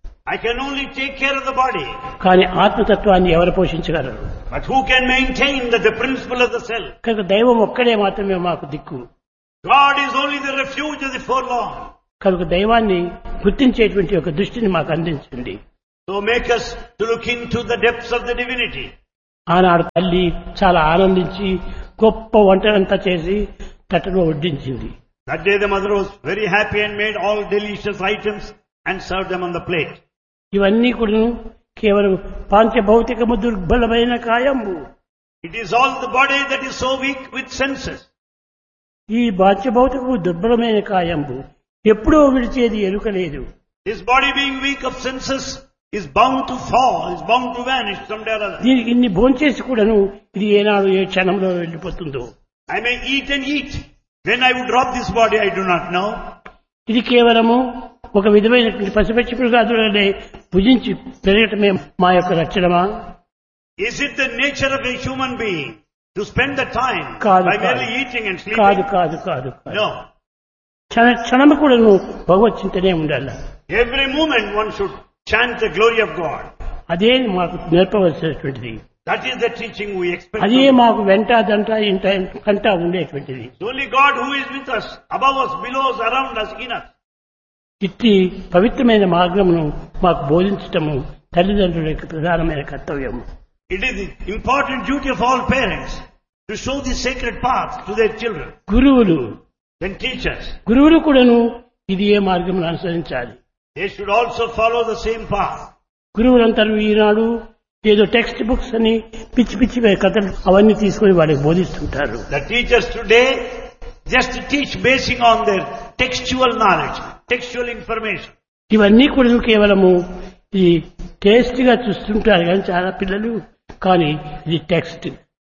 C: I can only take care of the body,
B: కానీ ఆత్మతత్వాన్ని ఎవరు పోషించగలరు?
C: but who can maintain the principle of the self?
B: కనుక దైవం ఒక్కడే మాత్రమే మాకు దిక్కు.
C: God is only the refuge of the forlorn.
B: కనుక దైవాన్ని గుర్తించేటువంటి ఒక దృష్టిని మాకు అందించండి.
C: So make us to look into the depths of the divinity.
B: ఆనాడు తల్లి చాలా ఆనందించి గొప్ప వంటనంతా చేసి తట్టలో వడ్డించింది.
C: That day the mother was very happy and made all delicious items and served them on the plate.
B: ఇవన్నీ కూడా కేవలం పాంచభౌతికము దుర్బలమైన కాయము.
C: It is all the body that is so weak with senses.
B: ఈ పాంచభౌతికము దుర్బలమైన కాయము ఎప్పుడో విడిచేది ఎరుకలేదు.
C: This body being weak of senses is bound to fall, is bound to vanish someday or other.
B: దీనికి ఇన్ని భోంచేసి కూడాను ఇది ఏనాడు ఏ క్షణంలో వెళ్ళిపోతుందో.
C: I may eat and eat. When I would drop this body, I do not know.
B: ఇది కేవలము ఒక విధమైనటువంటి పసిపచ్చి మృగాదులనే భుజించి పెరగటమే మా యొక్క లక్షణమా?
C: Is it the nature of a human being to spend the time
B: కాదు,
C: by
B: కాదు.
C: merely eating and sleeping?
B: కాదు కాదు కాదు కాదు.
C: No.
B: క్షణము కూడా నువ్వు భగవత్ చింతనే ఉండాలి.
C: Every moment one should chant the glory of God.
B: అదే మాకు నేర్పవలసినటువంటిది.
C: That is the teaching we expect.
B: అదే
C: from God.
B: మాకు వెంట దంట ఇంట కంట ఉండేటువంటిది.
C: It's only God who is with us, above us, below us, around us, in us.
B: ఇట్టి పవిత్రమైన మార్గమును మాకు బోధించటము తల్లిదండ్రుల యొక్క ప్రధానమైన కర్తవ్యము.
C: It is the important duty of all parents to show the sacred path to their children.
B: గురువులు
C: Then teachers,
B: గురువులు కూడాను ఇది ఏ మార్గమును అనుసరించాలి.
C: they should also follow the same path.
B: గురువులందరూ ఈనాడు ఏదో టెక్స్ట్ బుక్స్ అని పిచ్చి పిచ్చి కథలు అవన్నీ తీసుకొని వాళ్ళకి బోధిస్తుంటారు.
C: The teachers today just teach basing on their textual knowledge, textual information.
B: ఇవన్నీ కూడా కేవలము ఈ టేస్ట్ గా చూస్తుంటారు కానీ చాలా పిల్లలు, కానీ ఇది text.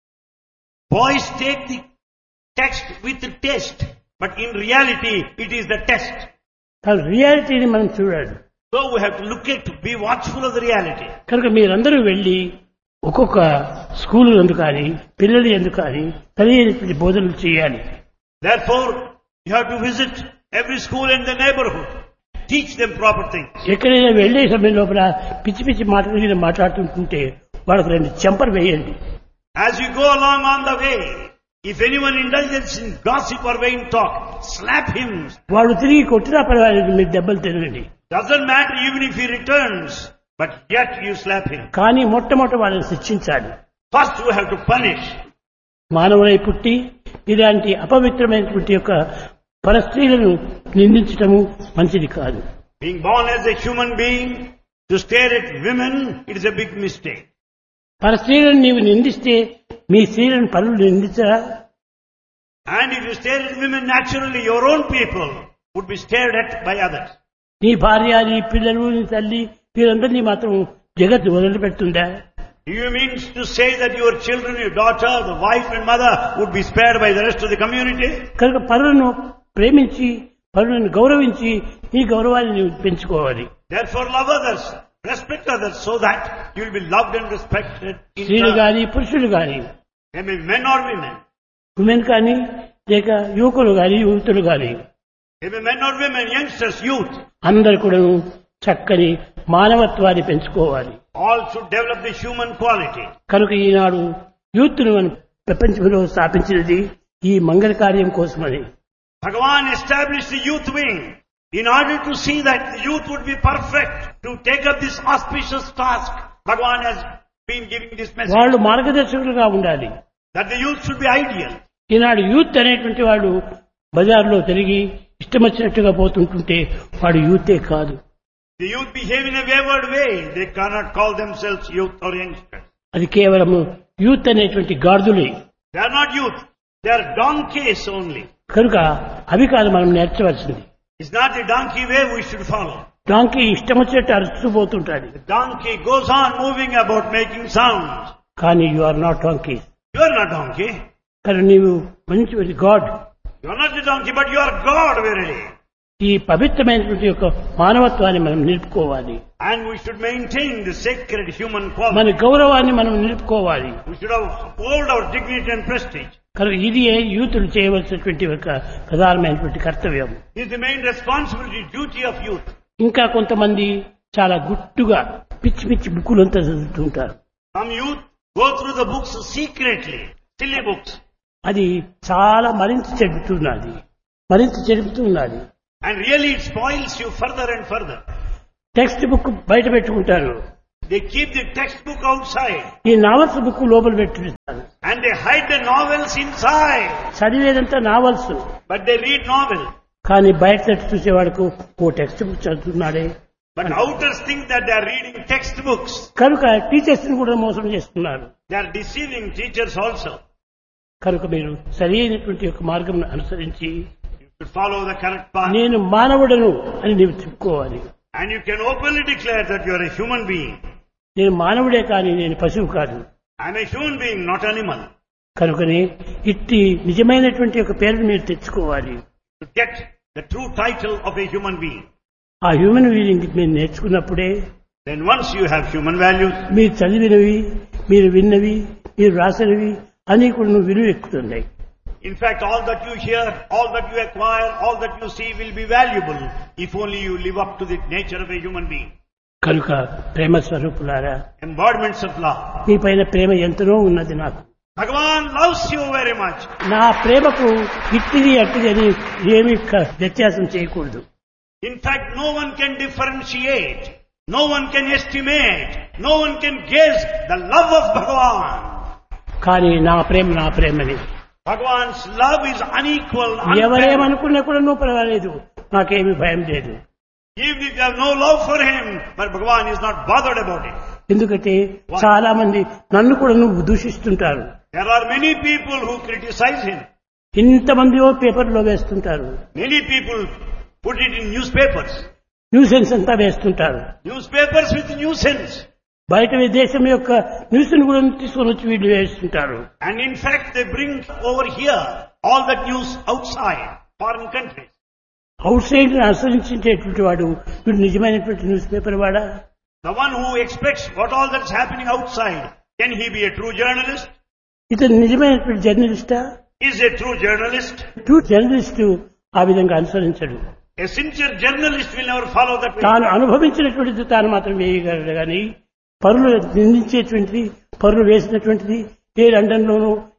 C: Boys take the text with the test, but in reality it is the test.
B: కానీ రియాలిటీని మనం చూడాలి.
C: So we have to look at, be watchful of the reality.
B: కనుక మీరందరూ వెళ్లి ఒక్కొక్క స్కూల్ ఎందుకు కానీ పిల్లలు ఎందుకు కానీ సరైనటువంటి బోధనలు చేయాలి.
C: Therefore, you have to visit every school in the neighborhood. Teach them proper things.
B: ఎక్కడైనా వెళ్లే సమయం లోపల పిచ్చి పిచ్చి మాటలు మాట్లాడుతుంటే వాళ్ళకి రెండు చెంపలు వేయండి.
C: As you go along on the way, If anyone indulges in gossip or vain talk, slap him.
B: వాడు తిరిగి కొట్టినా పర్వాలేదు, మీరు దెబ్బలు తినండి.
C: Doesn't matter even if he returns, but yet you slap him.
B: కానీ మొట్టమొదట వాళ్ళని శిక్షించాలి.
C: First you have to punish.
B: మానవులై పుట్టి ఇలాంటి అపవిత్రమైనటువంటి యొక్క పరస్త్రీలను నిందించటము మంచిది కాదు.
C: Being born as a human being, to stare at women, it is a big mistake.
B: పరస్త్రీలను నీవు నిందిస్తే మీ స్త్రీలను పరులు నిందించరా?
C: And if you stare at women, naturally your own people would be stared at by others.
B: నీ భార్య, నీ పిల్లలు, నీ తల్లి వీరందరినీ మాత్రం జగత్తు వదిలిపెడుతుందా?
C: Do you mean to say that your children, your daughter, the wife and mother would be spared by the rest of the community?
B: కనుక పరులను ప్రేమించి పరులను గౌరవించి నీ గౌరవాన్ని నీవు పెంచుకోవాలి.
C: Therefore love others, respect others, so that you will be loved and respected.
B: స్త్రీలు గాని పురుషులు గాని,
C: They may be men or women.
B: Women కానీ లేక యువకులు గాని యువతులు గాని,
C: They may be men or women, youngsters, youth.
B: అందరు కూడా చక్కని మానవత్వాన్ని పెంచుకోవాలి.
C: All should develop the human quality.
B: కనుక ఈనాడు యూత్ను మనం ప్రపంచంలో స్థాపించినది ఈ మంగళ కార్యం కోసమని.
C: Bhagavan established the youth wing in order to see that the youth would be perfect to take up this auspicious task. Bhagavan has been giving this message
B: వాళ్ళు మార్గదర్శకులుగా ఉండాలి.
C: that the youth should be ideal.
B: Eenadu youth అనేటువంటి వాడు బజార్లో తిరిగి ఇష్టం వచ్చినట్టుగా పోతుంటుంటే వాడు యూతే కాదు.
C: The youth behave in a wayward way. They cannot call themselves youth or youngsters.
B: అది కేవలం యూత్ అనేటువంటి గాడిదలే.
C: They are not youth. They are donkeys only.
B: కనుక అవి కాదు మనం నేర్చవలసింది.
C: It's not the donkey way we should follow.
B: Donkey ఇష్టం వచ్చినట్టు అరుస్తూ పోతుంటాడు.
C: The donkey goes on moving about making sounds.
B: కానీ you are not donkey.
C: You are not donkey.
B: కానీ నీవు మంచి God.
C: You are not the donkey, but you are God verily.
B: ఈ పవిత్రమైనటువంటి యొక్క మానవత్వాన్ని మనం నిలుపుకోవాలి.
C: And we should maintain the sacred human quality.
B: మన గౌరవాన్ని మనం నిలుపుకోవాలి.
C: We should uphold our dignity and prestige.
B: కనుక ఇది యూతులు చేయవలసినటువంటి ఒక ప్రధానమైనటువంటి కర్తవ్యం.
C: This is the main responsibility, duty of youth.
B: ఇంకా కొంతమంది చాలా గుట్టుగా పిచ్చి పిచ్చి బుక్కులంతా చదువుతుంటారు.
C: Some youth go through the books secretly, silly books.
B: అది చాలా మరింత చెడుపుతున్నది.
C: And really it spoils you further and further.
B: Text book బయట పెట్టుకుంటారు.
C: They keep the textbook outside.
B: ఈ నావల్స్ బుక్ లోపల పెట్టుకుంటారు.
C: And they hide the novels inside.
B: చదివేదంతా novels.
C: But they read novels.
B: కానీ బయట చూసేవాడుకు ఓ text book చదువుతున్నాడే.
C: But outers think that they are reading textbooks.
B: కనుక teachers ని కూడా మోసం చేస్తున్నారు.
C: They are deceiving teachers also.
B: కనుక మీరు సరైనటువంటి ఒక మార్గం అనుసరించి
C: You should follow the correct path.
B: నేను మానవుడను అని నీవు చెప్పుకోవాలి.
C: And you can openly declare that you are a human being.
B: నేను మానవుడే కానీ నేను పశువు కాదు.
C: I am a human being, not animal.
B: కనుకనే ఇట్టి నిజమైనటువంటి ఒక పేరును మీరు తెచ్చుకోవాలి.
C: To get the true title of a human being.
B: ఆ హ్యూమన్ బీయింగ్ మీరు నేర్చుకున్నప్పుడే
C: Then once you have human values,
B: మీరు చదివినవి, మీరు విన్నవి, మీరు రాసినవి అన్నీ కూడా విలువ ఎక్కుతున్నాయి.
C: in fact all that you hear, all that you acquire, all that you see will be valuable if only you live up to the nature of a human being.
B: కనుక ప్రేమ స్వరూపులారా,
C: Embodiments of love.
B: మీ పైన ప్రేమ ఎంతనో ఉన్నది నాకు.
C: Bhagavan loves you very much.
B: నా ప్రేమకు ఇట్టిది అట్టిది అని ఏమీ వ్యత్యాసం చేయకూడదు.
C: In fact, no one can differentiate, no one can estimate, no one can gauge the love of Bhagavan.
B: కానీ నా ప్రేమని
C: Bhagavan's love is unequal, unparalleled.
B: ఎవరేమనుకున్నా కూడా నువ్వు పర్వాలేదు, నాకేమీ భయం లేదు.
C: Even if you have no love for him, but Bhagavan is not bothered about it.
B: ఎందుకంటే చాలా మంది నన్ను కూడా నువ్వు దూషిస్తుంటారు.
C: There are many people who criticize him.
B: ఇంతమంది పేపర్లో వేస్తుంటారు.
C: Many people put it in newspapers.
B: Nuisance అంతా వేస్తుంటారు.
C: Newspapers with nuisance.
B: బయట దేశం యొక్క న్యూస్ ను కూడా తీసుకొని వచ్చి వీళ్ళు వేస్తుంటారు.
C: And in fact they bring over here all that news outside, foreign countries.
B: Out side అనుసరించేటువంటి వాడు వీడు నిజమైనటువంటి న్యూస్ పేపర్ వాడా?
C: The one who expects what all that's happening outside, can he be a true journalist?
B: ఇతను నిజమైనటువంటి జర్నలిస్టా?
C: Is a true journalist?
B: True journalist ఆ విధంగా అనుసరించడు.
C: A sincere journalist will never follow that way.
B: తాను అనుభవించినటువంటిది తాను మాత్రం వేయగలడు కానీ పరులు నిందించేటువంటిది, పరులు వేసినటువంటిది ఏ లండన్ లోనూ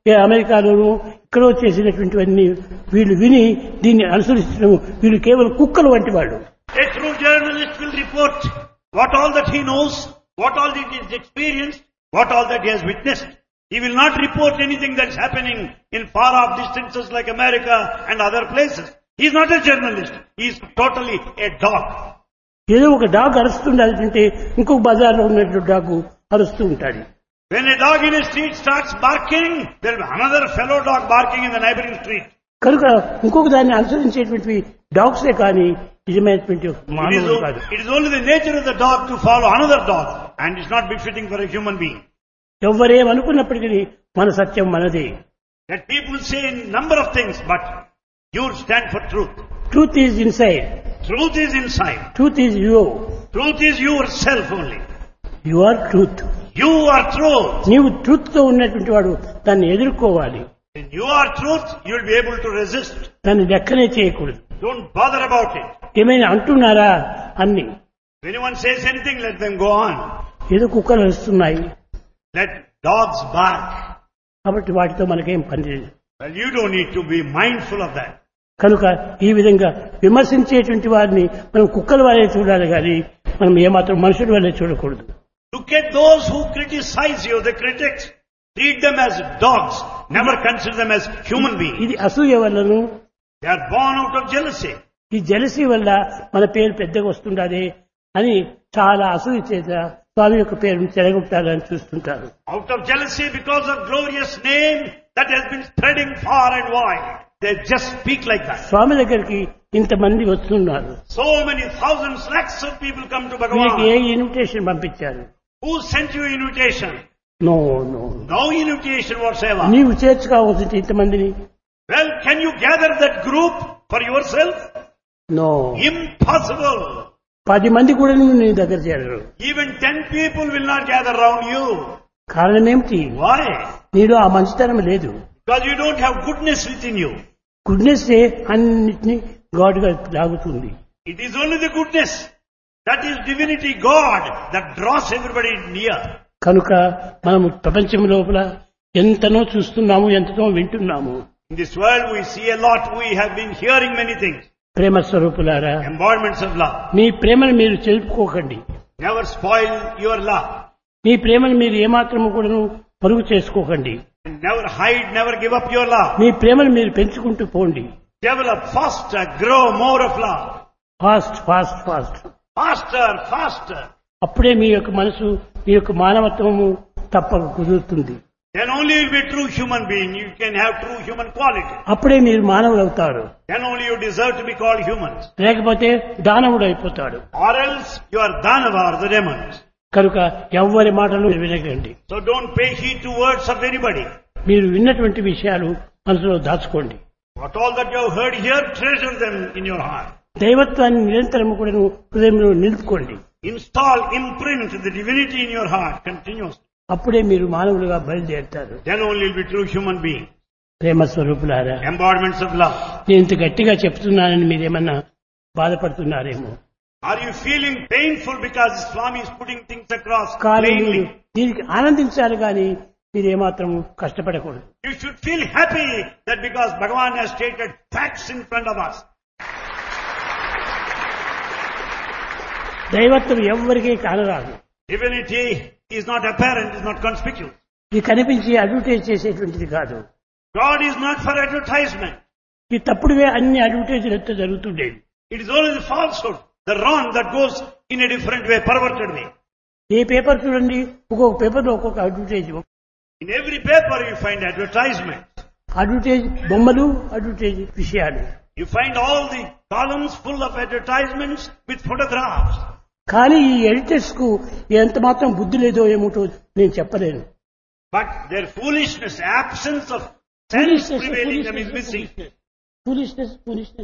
B: అమెరికాలోనూ ఇక్కడో చేసినటువంటివన్నీ వీళ్ళు విని దీన్ని అనుసరించడం, వీళ్ళు కేవలం కుక్కలు వంటి వాళ్ళు.
C: A true journalist will report what all that he knows, what all that he has experienced, what all that he has witnessed. He will not report anything that is happening in far off distances like America and other places. He is not a journalist. He is totally a dog.
B: ఏదో ఒక dog అరుస్తుండాలంటే ఇంకొక బజార్లో ఉన్నటువంటి dog అరుస్తూ ఉంటాడు.
C: When a dog in a street starts barking, there will be another fellow dog barking in the neighboring street.
B: కనుక ఇంకొక దాన్ని అనుసరించేటువంటి డాగ్సే కానీ నిజమైనటువంటి మానవుడు కాదు.
C: It is only the nature of the dog to follow another dog, and it's not befitting for a human being.
B: ఎవరేమనుకున్నప్పటికీ మన సత్యం మనదే.
C: That people say a number of things, but you stand for truth.
B: Truth is inside.
C: Truth is inside.
B: Truth is you.
C: Truth is yourself only.
B: You are truth.
C: You are truth.
B: నీవు truth తో ఉన్నటువంటి వాడు దాన్ని ఎదుర్కోవాలి.
C: When you are truth, you will be able to resist.
B: దాన్ని లెక్కనే చేయకూడదు.
C: Don't bother about it.
B: ఏమైనా అంటున్నారా అన్ని.
C: If anyone says anything, let them go on.
B: ఏదో కుక్కలు వస్తున్నాయి
C: Let dogs bark.
B: కాబట్టి వాటితో మనకేం పని లేదు.
C: Well, you don't need to be mindful of that.
B: కనుక ఈ విధంగా విమర్శించేటువంటి వారిని మనం కుక్కల వల్లే చూడాలి కానీ మనం ఏమాత్రం మనుషుల వల్లే చూడకూడదు.
C: Look at those who criticize you, the critics. Treat them as dogs. Never consider them as human beings.
B: ఇది అసూయ వల్లను,
C: They are born out of jealousy.
B: ఈ జెలసీ వల్ల మన పేరు పెద్దగా వస్తుండాలి అని చాలా అసూయ చేత స్వామి యొక్క పేరును చెడగొట్టాలని చూస్తుంటారు.
C: Out of jealousy because of glorious name that has been spreading far and wide. They just speak like that.
B: స్వామి దగ్గరికి ఇంతమంది వస్తున్నారు.
C: So many thousands, lakhs of people come to
B: మీకు ఏ
C: Bhagavan.
B: ఇన్విటేషన్ పంపించారు?
C: Who sent you invitation?
B: No no.
C: No invitation whatsoever.
B: నీవు చేర్చుకోవాల్సింది ఇంతమందిని.
C: Well, can you gather that group for yourself?
B: No.
C: Impossible.
B: 10 మంది కూడా నువ్వు నీ దగ్గర చేరరు.
C: Even 10 people will not gather around you.
B: కారణం ఏమిటి?
C: Why?
B: నీలో ఆ మంచితనం లేదు.
C: Because you don't have goodness within you.
B: Goodness అన్నిటినీ గాడ్గా లాగుతుంది.
C: It is only the goodness. That is divinity, God, that draws everybody near.
B: కనుక మనము ప్రపంచం లోపల ఎంతనో చూస్తున్నాము, ఎంతనో వింటున్నాము.
C: In this world we see a lot, we have been hearing many things.
B: ప్రేమ స్వరూపులారా,
C: Embodiments of love.
B: మీ ప్రేమను మీరు చెలుపుకోకండి.
C: Never spoil your love.
B: మీ ప్రేమను మీరు ఏమాత్రము కూడాను పరుగు చేసుకోకండి.
C: Never hide, never give up your love.
B: మీ ప్రేమను మీరు పెంచుకుంటూ పోండి.
C: Develop faster, grow more of love.
B: Fast fast fast.
C: Faster, faster.
B: అప్పుడే మీ యొక్క మనసు, మీ యొక్క మానవత్వము తప్పక కుదురుతుంది.
C: Then only you will be a true human being. You can have true human quality.
B: అప్పుడే మీరు మానవులు అవుతారు.
C: Then only you deserve to be called humans.
B: లేకపోతే దానవుడు అయిపోతాడు.
C: Or else you are Danava or the demons.
B: కనుక ఎవ్వరి మాటలు వినకండి.
C: So don't pay heed to words of anybody.
B: మీరు విన్నటువంటి విషయాలు మనసులో దాచుకోండి.
C: What all that you have heard here, treasure them in your heart.
B: దైవత్వాన్ని నిరంతరము కూడా హృదయంలో నిలుపుకోండి.
C: Install, imprint the divinity in your heart continuously.
B: అప్పుడే మీరు మానవులుగా బయలుదేరుతారు.
C: Then only you'll be true human being.
B: ప్రేమ స్వరూపులారా,
C: Embodiments of love.
B: నేను ఇంత గట్టిగా చెప్తున్నానని మీరేమన్నా బాధపడుతున్నారేమో.
C: Are you feeling painful because Swami is putting things across
B: కానీ
C: plainly?
B: మీరు దీనికి ఆనందించాలి కానీ మీరు ఏమాత్రం కష్టపడకూడదు.
C: You should feel happy that because Bhagavan has stated facts in front of us.
B: దైవత్వం ఎవ్వరికీ కానరాదు.
C: Divinity is not apparent, is not conspicuous.
B: ఇది కనిపించి అడ్వర్టైజ్ చేసేటువంటిది కాదు.
C: God is not for advertisement.
B: ఈ తప్పుడువే అన్ని అడ్వర్టైజ్లు ఎంతో జరుగుతుండేవి.
C: It is only the falsehood, the wrong that goes in a different way, perverted way.
B: A paper చూడండి, ఒక్కొక్క పేపర్లో ఒక్కొక్క advertise.
C: In every paper you find advertisements.
B: Advertise బొమ్మలు, అడ్వర్టైజ్ విషయాలు.
C: You find all the columns full of advertisements with photographs.
B: కానీ ఈ editors కు ఎంత మాత్రం బుద్ధి లేదో ఏమిటో నేను చెప్పలేను.
C: But their foolishness, absence of sense prevailing them is missing.
B: Foolishness.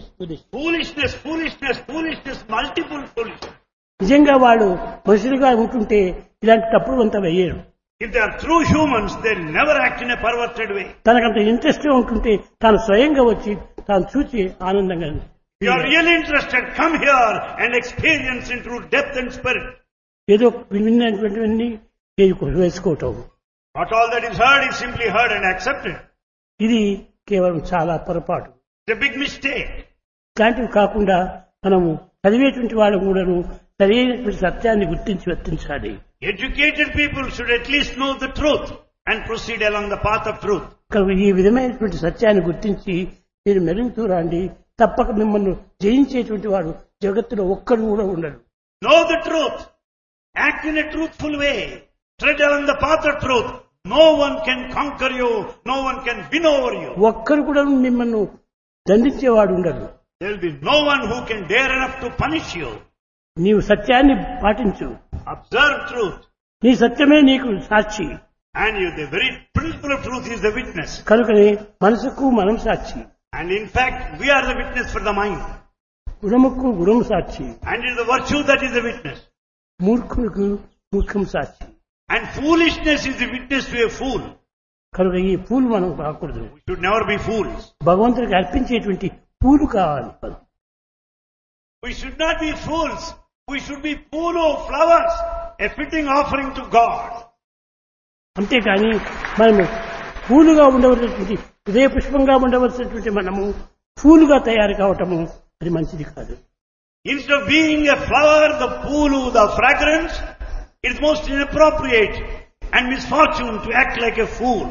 C: Foolishness, multiple foolishness.
B: నిజంగా వాళ్ళు మనుషులుగా ఉంటుంటే ఇలాంటి తప్పుడు అంతా వెయ్యరు.
C: If they are true humans, they'll never act in a perverted way.
B: తనకంత interest గా ఉంటుంటే తాను స్వయంగా వచ్చి తాను చూచి ఆనందంగా.
C: If you are really interested, come here and experience in true depth and spirit.
B: ఏదో విన్నటువంటివన్నీ వేసుకోవటం.
C: Not all that is heard is simply heard and accepted.
B: ఇది కేవలం చాలా పొరపాటు.
C: It's a big mistake.
B: ఇట్లాంటివి కాకుండా మనము చదివేటువంటి వాళ్ళు కూడాను సరైనటువంటి సత్యాన్ని గుర్తించి వర్తించాలి.
C: Educated people should at least know the truth and proceed along the path of truth.
B: కనుక ఈ విధమైనటువంటి సత్యాన్ని గుర్తించి మీరు మెరుగుతూ రండి. తప్పక మిమ్మల్ని జయించేటువంటి వాడు జగత్తులో ఒక్కడు కూడా ఉండడు.
C: Know the truth. Act in a truthful way. Tread along the path of truth. No one can conquer you. No one can win over you.
B: ఒక్కరు కూడా మిమ్మల్ని దండించేవాడు ఉండడు.
C: There will be no one who can dare enough to punish you.
B: నీవు సత్యాన్ని పాటించు.
C: Observe truth.
B: నీ సత్యమే నీకు సాక్షి.
C: And you, the very principle of truth is the witness.
B: కనుకనే మనసుకు మనం సాక్షి.
C: And in fact, we are the witness for the mind.
B: గుణముకు గుణము సాక్షి.
C: And it is the virtue that is the witness.
B: మూర్ఖులకు మూర్ఖం Sakshi.
C: And foolishness is the witness to a fool.
B: కనుక ఈ పూలు మనం కాకూడదు.
C: We should never be fools.
B: భగవంతుడికి అర్పించేటువంటి పూలు కావాలి.
C: We should not be fools. We should be పూలు, flowers, a fitting offering to God.
B: అంతేకాని మనము పూలుగా ఉండవలసినటువంటి హృదయ పుష్పంగా ఉండవలసినటువంటి మనము పూలుగా తయారు కావటము అది మంచిది కాదు.
C: Instead of being a flower, the పూలు, the fragrance, it is most inappropriate and misfortune to act like a fool.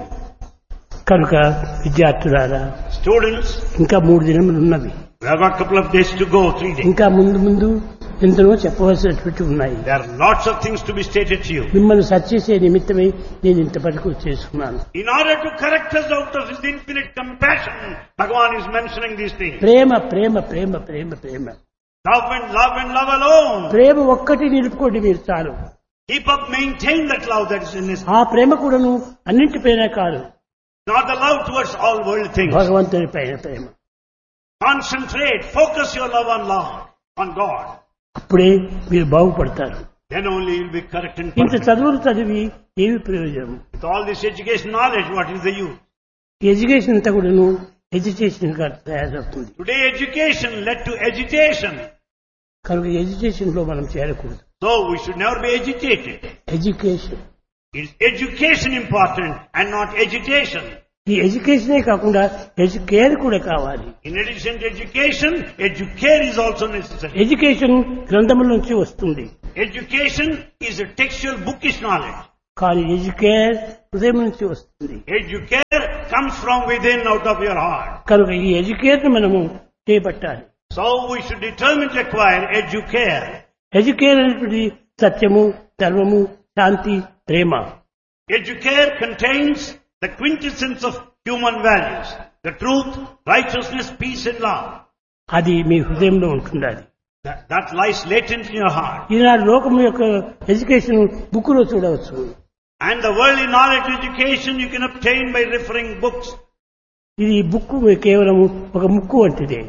B: కనుక విద్యార్థులారా,
C: Students,
B: ఇంకా 3 దినములు ఉన్నవి.
C: we have got a couple of days to go, 3 days.
B: ఇంకా ముందు ఎంతనో చెప్పవలసినటువంటి ఉన్నాయి.
C: There are lots of things to be stated to you.
B: మిమ్మల్ని సరిచేసే నిమిత్తమై నేను ఇంత పనికి చేసుకున్నాను.
C: In order to correct us out of His infinite compassion, Bhagavan is mentioning these things.
B: Prema Prema Prema Prema Prema.
C: Love and love and love alone.
B: ప్రేమ ఒక్కటి నిలుపుకోండి మీరు చాలు.
C: Keep up, maintain that love that is in His.
B: ఆ ప్రేమ కూడాను అన్నింటిపైన కాదు,
C: Not the love towards all worldly things.
B: భగవంతుని పైన ప్రేమ.
C: Concentrate, focus your love on Lord, on God.
B: అప్పుడే మీరు బాగుపడతారు.
C: Then only you will be correct and
B: ఇంత
C: perfect.
B: చదువులు చదివి ఏమి ప్రయోజనం?
C: With all this education knowledge, what is the use?
B: ఈ ఎడ్యుకేషన్ అంతా కూడాను ఎడ్యుకేషన్ గా తయారవుతుంది.
C: Today education led to agitation.
B: కనుక ఎడ్యుకేషన్ లో మనం చేరకూడదు.
C: So we should never be agitated.
B: Education,
C: It is education important and not agitation.
B: ఈ ఎడ్యుకేషనే కాకుండా ఎడ్యుకేర్ కూడా కావాలి.
C: In addition to education, educare is also necessary.
B: Education గ్రంథముల నుంచి వస్తుంది,
C: Education is a textual bookish knowledge.
B: కానీ educare హృదయం నుంచి వస్తుంది.
C: Educare comes from within, out of your heart.
B: కనుక ఈ ఎడ్యుకేర్ మనము చేపట్టాలి.
C: So we should determine to acquire educare.
B: Educare అనేటువంటి సత్యము, ధర్మము, శాంతి, ప్రేమ.
C: Educare contains the quintessence of human values, the truth, righteousness, peace and love.
B: అది మీ హృదయంలో ఉంటుండాలి.
C: That lies latent in your heart.
B: ఈనాడు లోకం యొక్క ఎడ్యుకేషన్ బుక్ లో చూడవచ్చు.
C: And the worldly knowledge education you can obtain by referring books.
B: ఇది book కేవలం ఒక ముక్కు వంటిదే.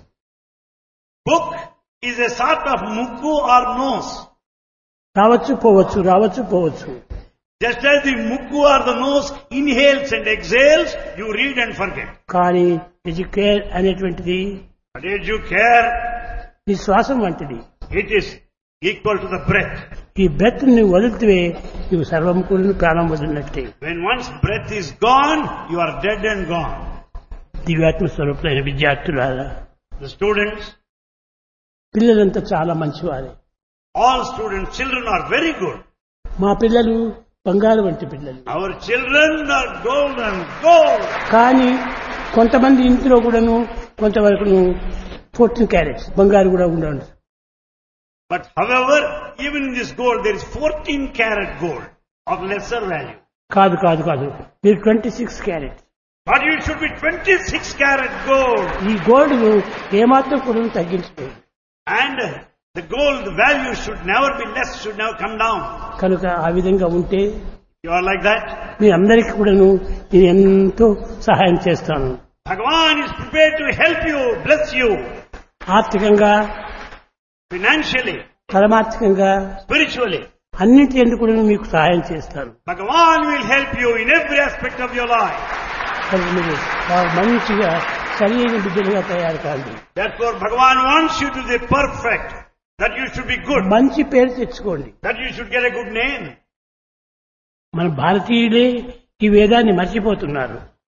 C: Book is a sort of mukku or nose.
B: రావచ్చు పోవచ్చు, రావచ్చు పోవచ్చు.
C: Just as the mukku or the nose inhales and exhales, you read and forget.
B: కానీ ఎడ్యుకేర్ అనేటువంటిది
C: But educare,
B: ఈ శ్వాసం వంటిది.
C: it is equal to the breath.
B: ఈ breath ని వదిలితే నువ్వు సర్వం కూడా ప్రాణం వదిలినట్టే.
C: When one's breath is gone, you are dead and gone.
B: దివ్యాత్మ స్వరూపులైన విద్యార్థులారా,
C: The students,
B: పిల్లలంతా చాలా మంచివారే.
C: all students, children are very good.
B: మా పిల్లలు బంగారు వంటి పిల్లలు.
C: Our children are golden, gold.
B: కానీ కొంతమంది ఇంట్లో కూడాను కొంతవరకు 14 క్యారెట్స్ బంగారు కూడా ఉండదు.
C: But however, even in this gold, there is 14 karat gold of lesser value.
B: కాదు కాదు కాదు, మీరు 26 carrots.
C: But you should be 26 karat gold.
B: ఈ గోల్డ్ ఏమాత్రం కూడా తగ్గించలేదు.
C: And the gold value should never be less, should never come down.
B: కనుక ఆ విధంగా ఉంటే
C: You are like that.
B: మీ అందరికీ కూడాను నేను ఎంతో సహాయం చేస్తాను.
C: Bhagavan is prepared to help you, bless you.
B: ఆర్థికంగా,
C: Financially,
B: పరమార్థికంగా,
C: spiritually.
B: అన్నింటి ఎందుకు కూడా మీకు సహాయం చేస్తాను.
C: Bhagavan will help you in every aspect of your life.
B: కనుక మీరు బాగా మంచిగా సరైన బిడ్డలుగా తయారు కాండి.
C: Therefore, Bhagavan wants you to be perfect, that you should be good,
B: మంచి పేరు తెచ్చుకోండి.
C: that you should get a good name.
B: మన భారతీయులే ఈ వేదాన్ని మర్చిపోతున్నారు.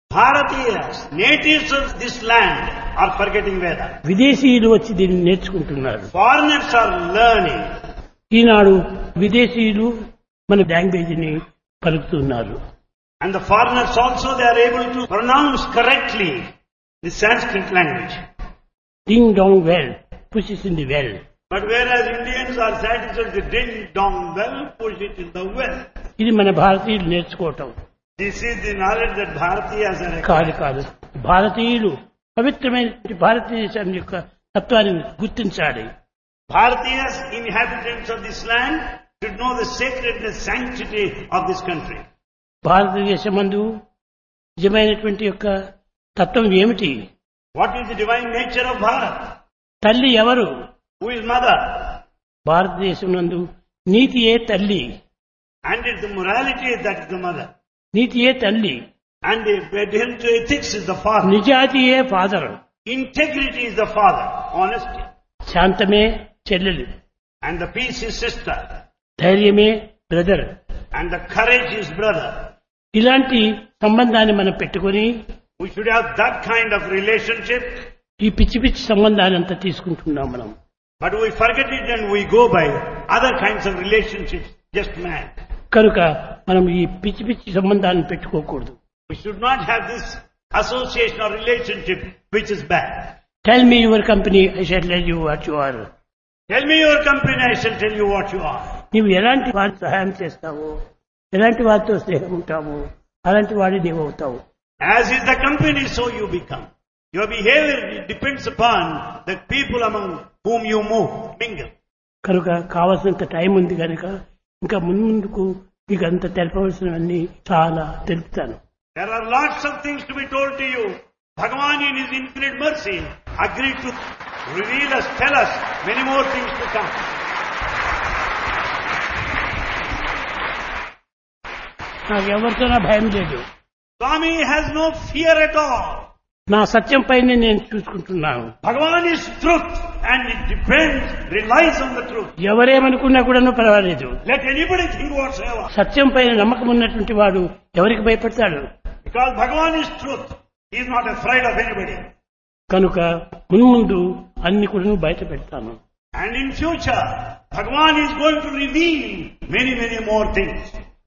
C: Bharatiyas, natives of this land, are forgetting Veda.
B: విదేశీయులు వచ్చి దీన్ని నేర్చుకుంటున్నారు.
C: Foreigners are learning.
B: ఈనాడు విదేశీయులు మన లాంగ్వేజ్ని పలుకుతున్నారు.
C: And the foreigners also, they are able to pronounce correctly the Sanskrit language.
B: Ding dong well, pushes in the well.
C: But whereas Indians are satisfied with ding dong well, push it in the well.
B: ఇది మన భారతీయులు నేర్చుకోవటం
C: This is the knowledge that Bharatiyas are
B: కాదు
C: acquired.
B: కాదు. భారతీయులు పవిత్రమైన భారతదేశం యొక్క తత్వాన్ని గుర్తించాలి.
C: Bharatiyas, inhabitants of this land, should know the sacredness, sanctity of this country.
B: భారతదేశమందు నిజమైనటువంటి యొక్క తత్వం ఏమిటి?
C: What is the divine nature of Bharat?
B: తల్లి ఎవరు?
C: Who is mother?
B: భారతదేశం నందు నీతియే తల్లి.
C: And it's the morality that is the mother.
B: నీతియే తల్లి.
C: And the adherence to ethics is the father.
B: నిజాయితీయే father.
C: Integrity is the father. Honesty.
B: శాంతమే చెల్లెలు.
C: And the peace is sister.
B: ధైర్యమే brother.
C: And the courage is brother.
B: ఇలాంటి సంబంధాన్ని మనం పెట్టుకొని
C: We should have that kind of relationship.
B: ఈ పిచ్చి పిచ్చి సంబంధాన్ని అంతా తీసుకుంటున్నాం మనం.
C: But we forget it and we go by other kinds of relationships. Just mad.
B: కనుక మనం ఈ పిచ్చి పిచ్చి సంబంధాన్ని పెట్టుకోకూడదు.
C: We should not have this association or relationship which is bad.
B: Tell me your company, I shall tell you what you are.
C: Tell me your company, I shall tell you what you are.
B: నీవు ఎలాంటి వారికి సహాయం చేస్తావో, ఎలాంటి వారితో స్నేహం ఉంటావో, అలాంటి వాడి నీవు అవుతావు.
C: As is the company, so you become. Your behavior depends upon the people among whom you move, mingle.
B: కనుక కావలసినంత టైం ఉంది కనుక ఇంకా ముందుకు మీకు అంత తెలపవలసినవన్నీ చాలా తెలుపుతాను.
C: There are lots of things to be told to you. Bhagavan in His infinite mercy agreed to reveal us, tell us many more things to come.
B: నాకు ఎవరితో నా భయం లేదు.
C: Swami has no fear at all.
B: నా సత్యం పైన నేను చూసుకుంటున్నాను.
C: Bhagavan is truth and it depends, relies on the truth.
B: ఎవరేమనుకున్నా కూడా పర్వాలేదు.
C: Let anybody think whatsoever.
B: సత్యం పైన నమ్మకం ఉన్నటువంటి వాడు ఎవరికి భయపడతాడు?
C: Because Bhagavan is truth. He is not afraid of anybody.
B: కనుక మున్ముందు అన్ని కూడా బయట పెడతాను.
C: And in future, Bhagavan is going to reveal many, many more things.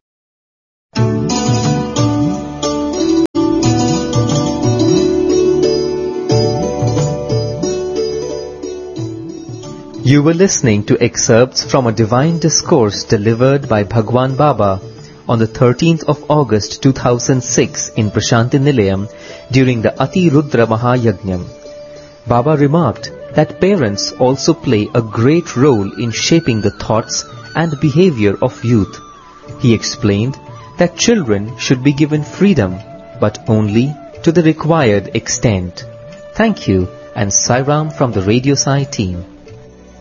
A: You were listening to excerpts from a divine discourse delivered by Bhagwan Baba on the 13th of August 2006 in Prashanti Nilayam during the Ati Rudra Mahayajnam. Baba remarked that parents also play a great role in shaping the thoughts and behavior of youth. He explained that children should be given freedom, but only to the required extent. Thank you, and Sai Ram from the Radio Sai team.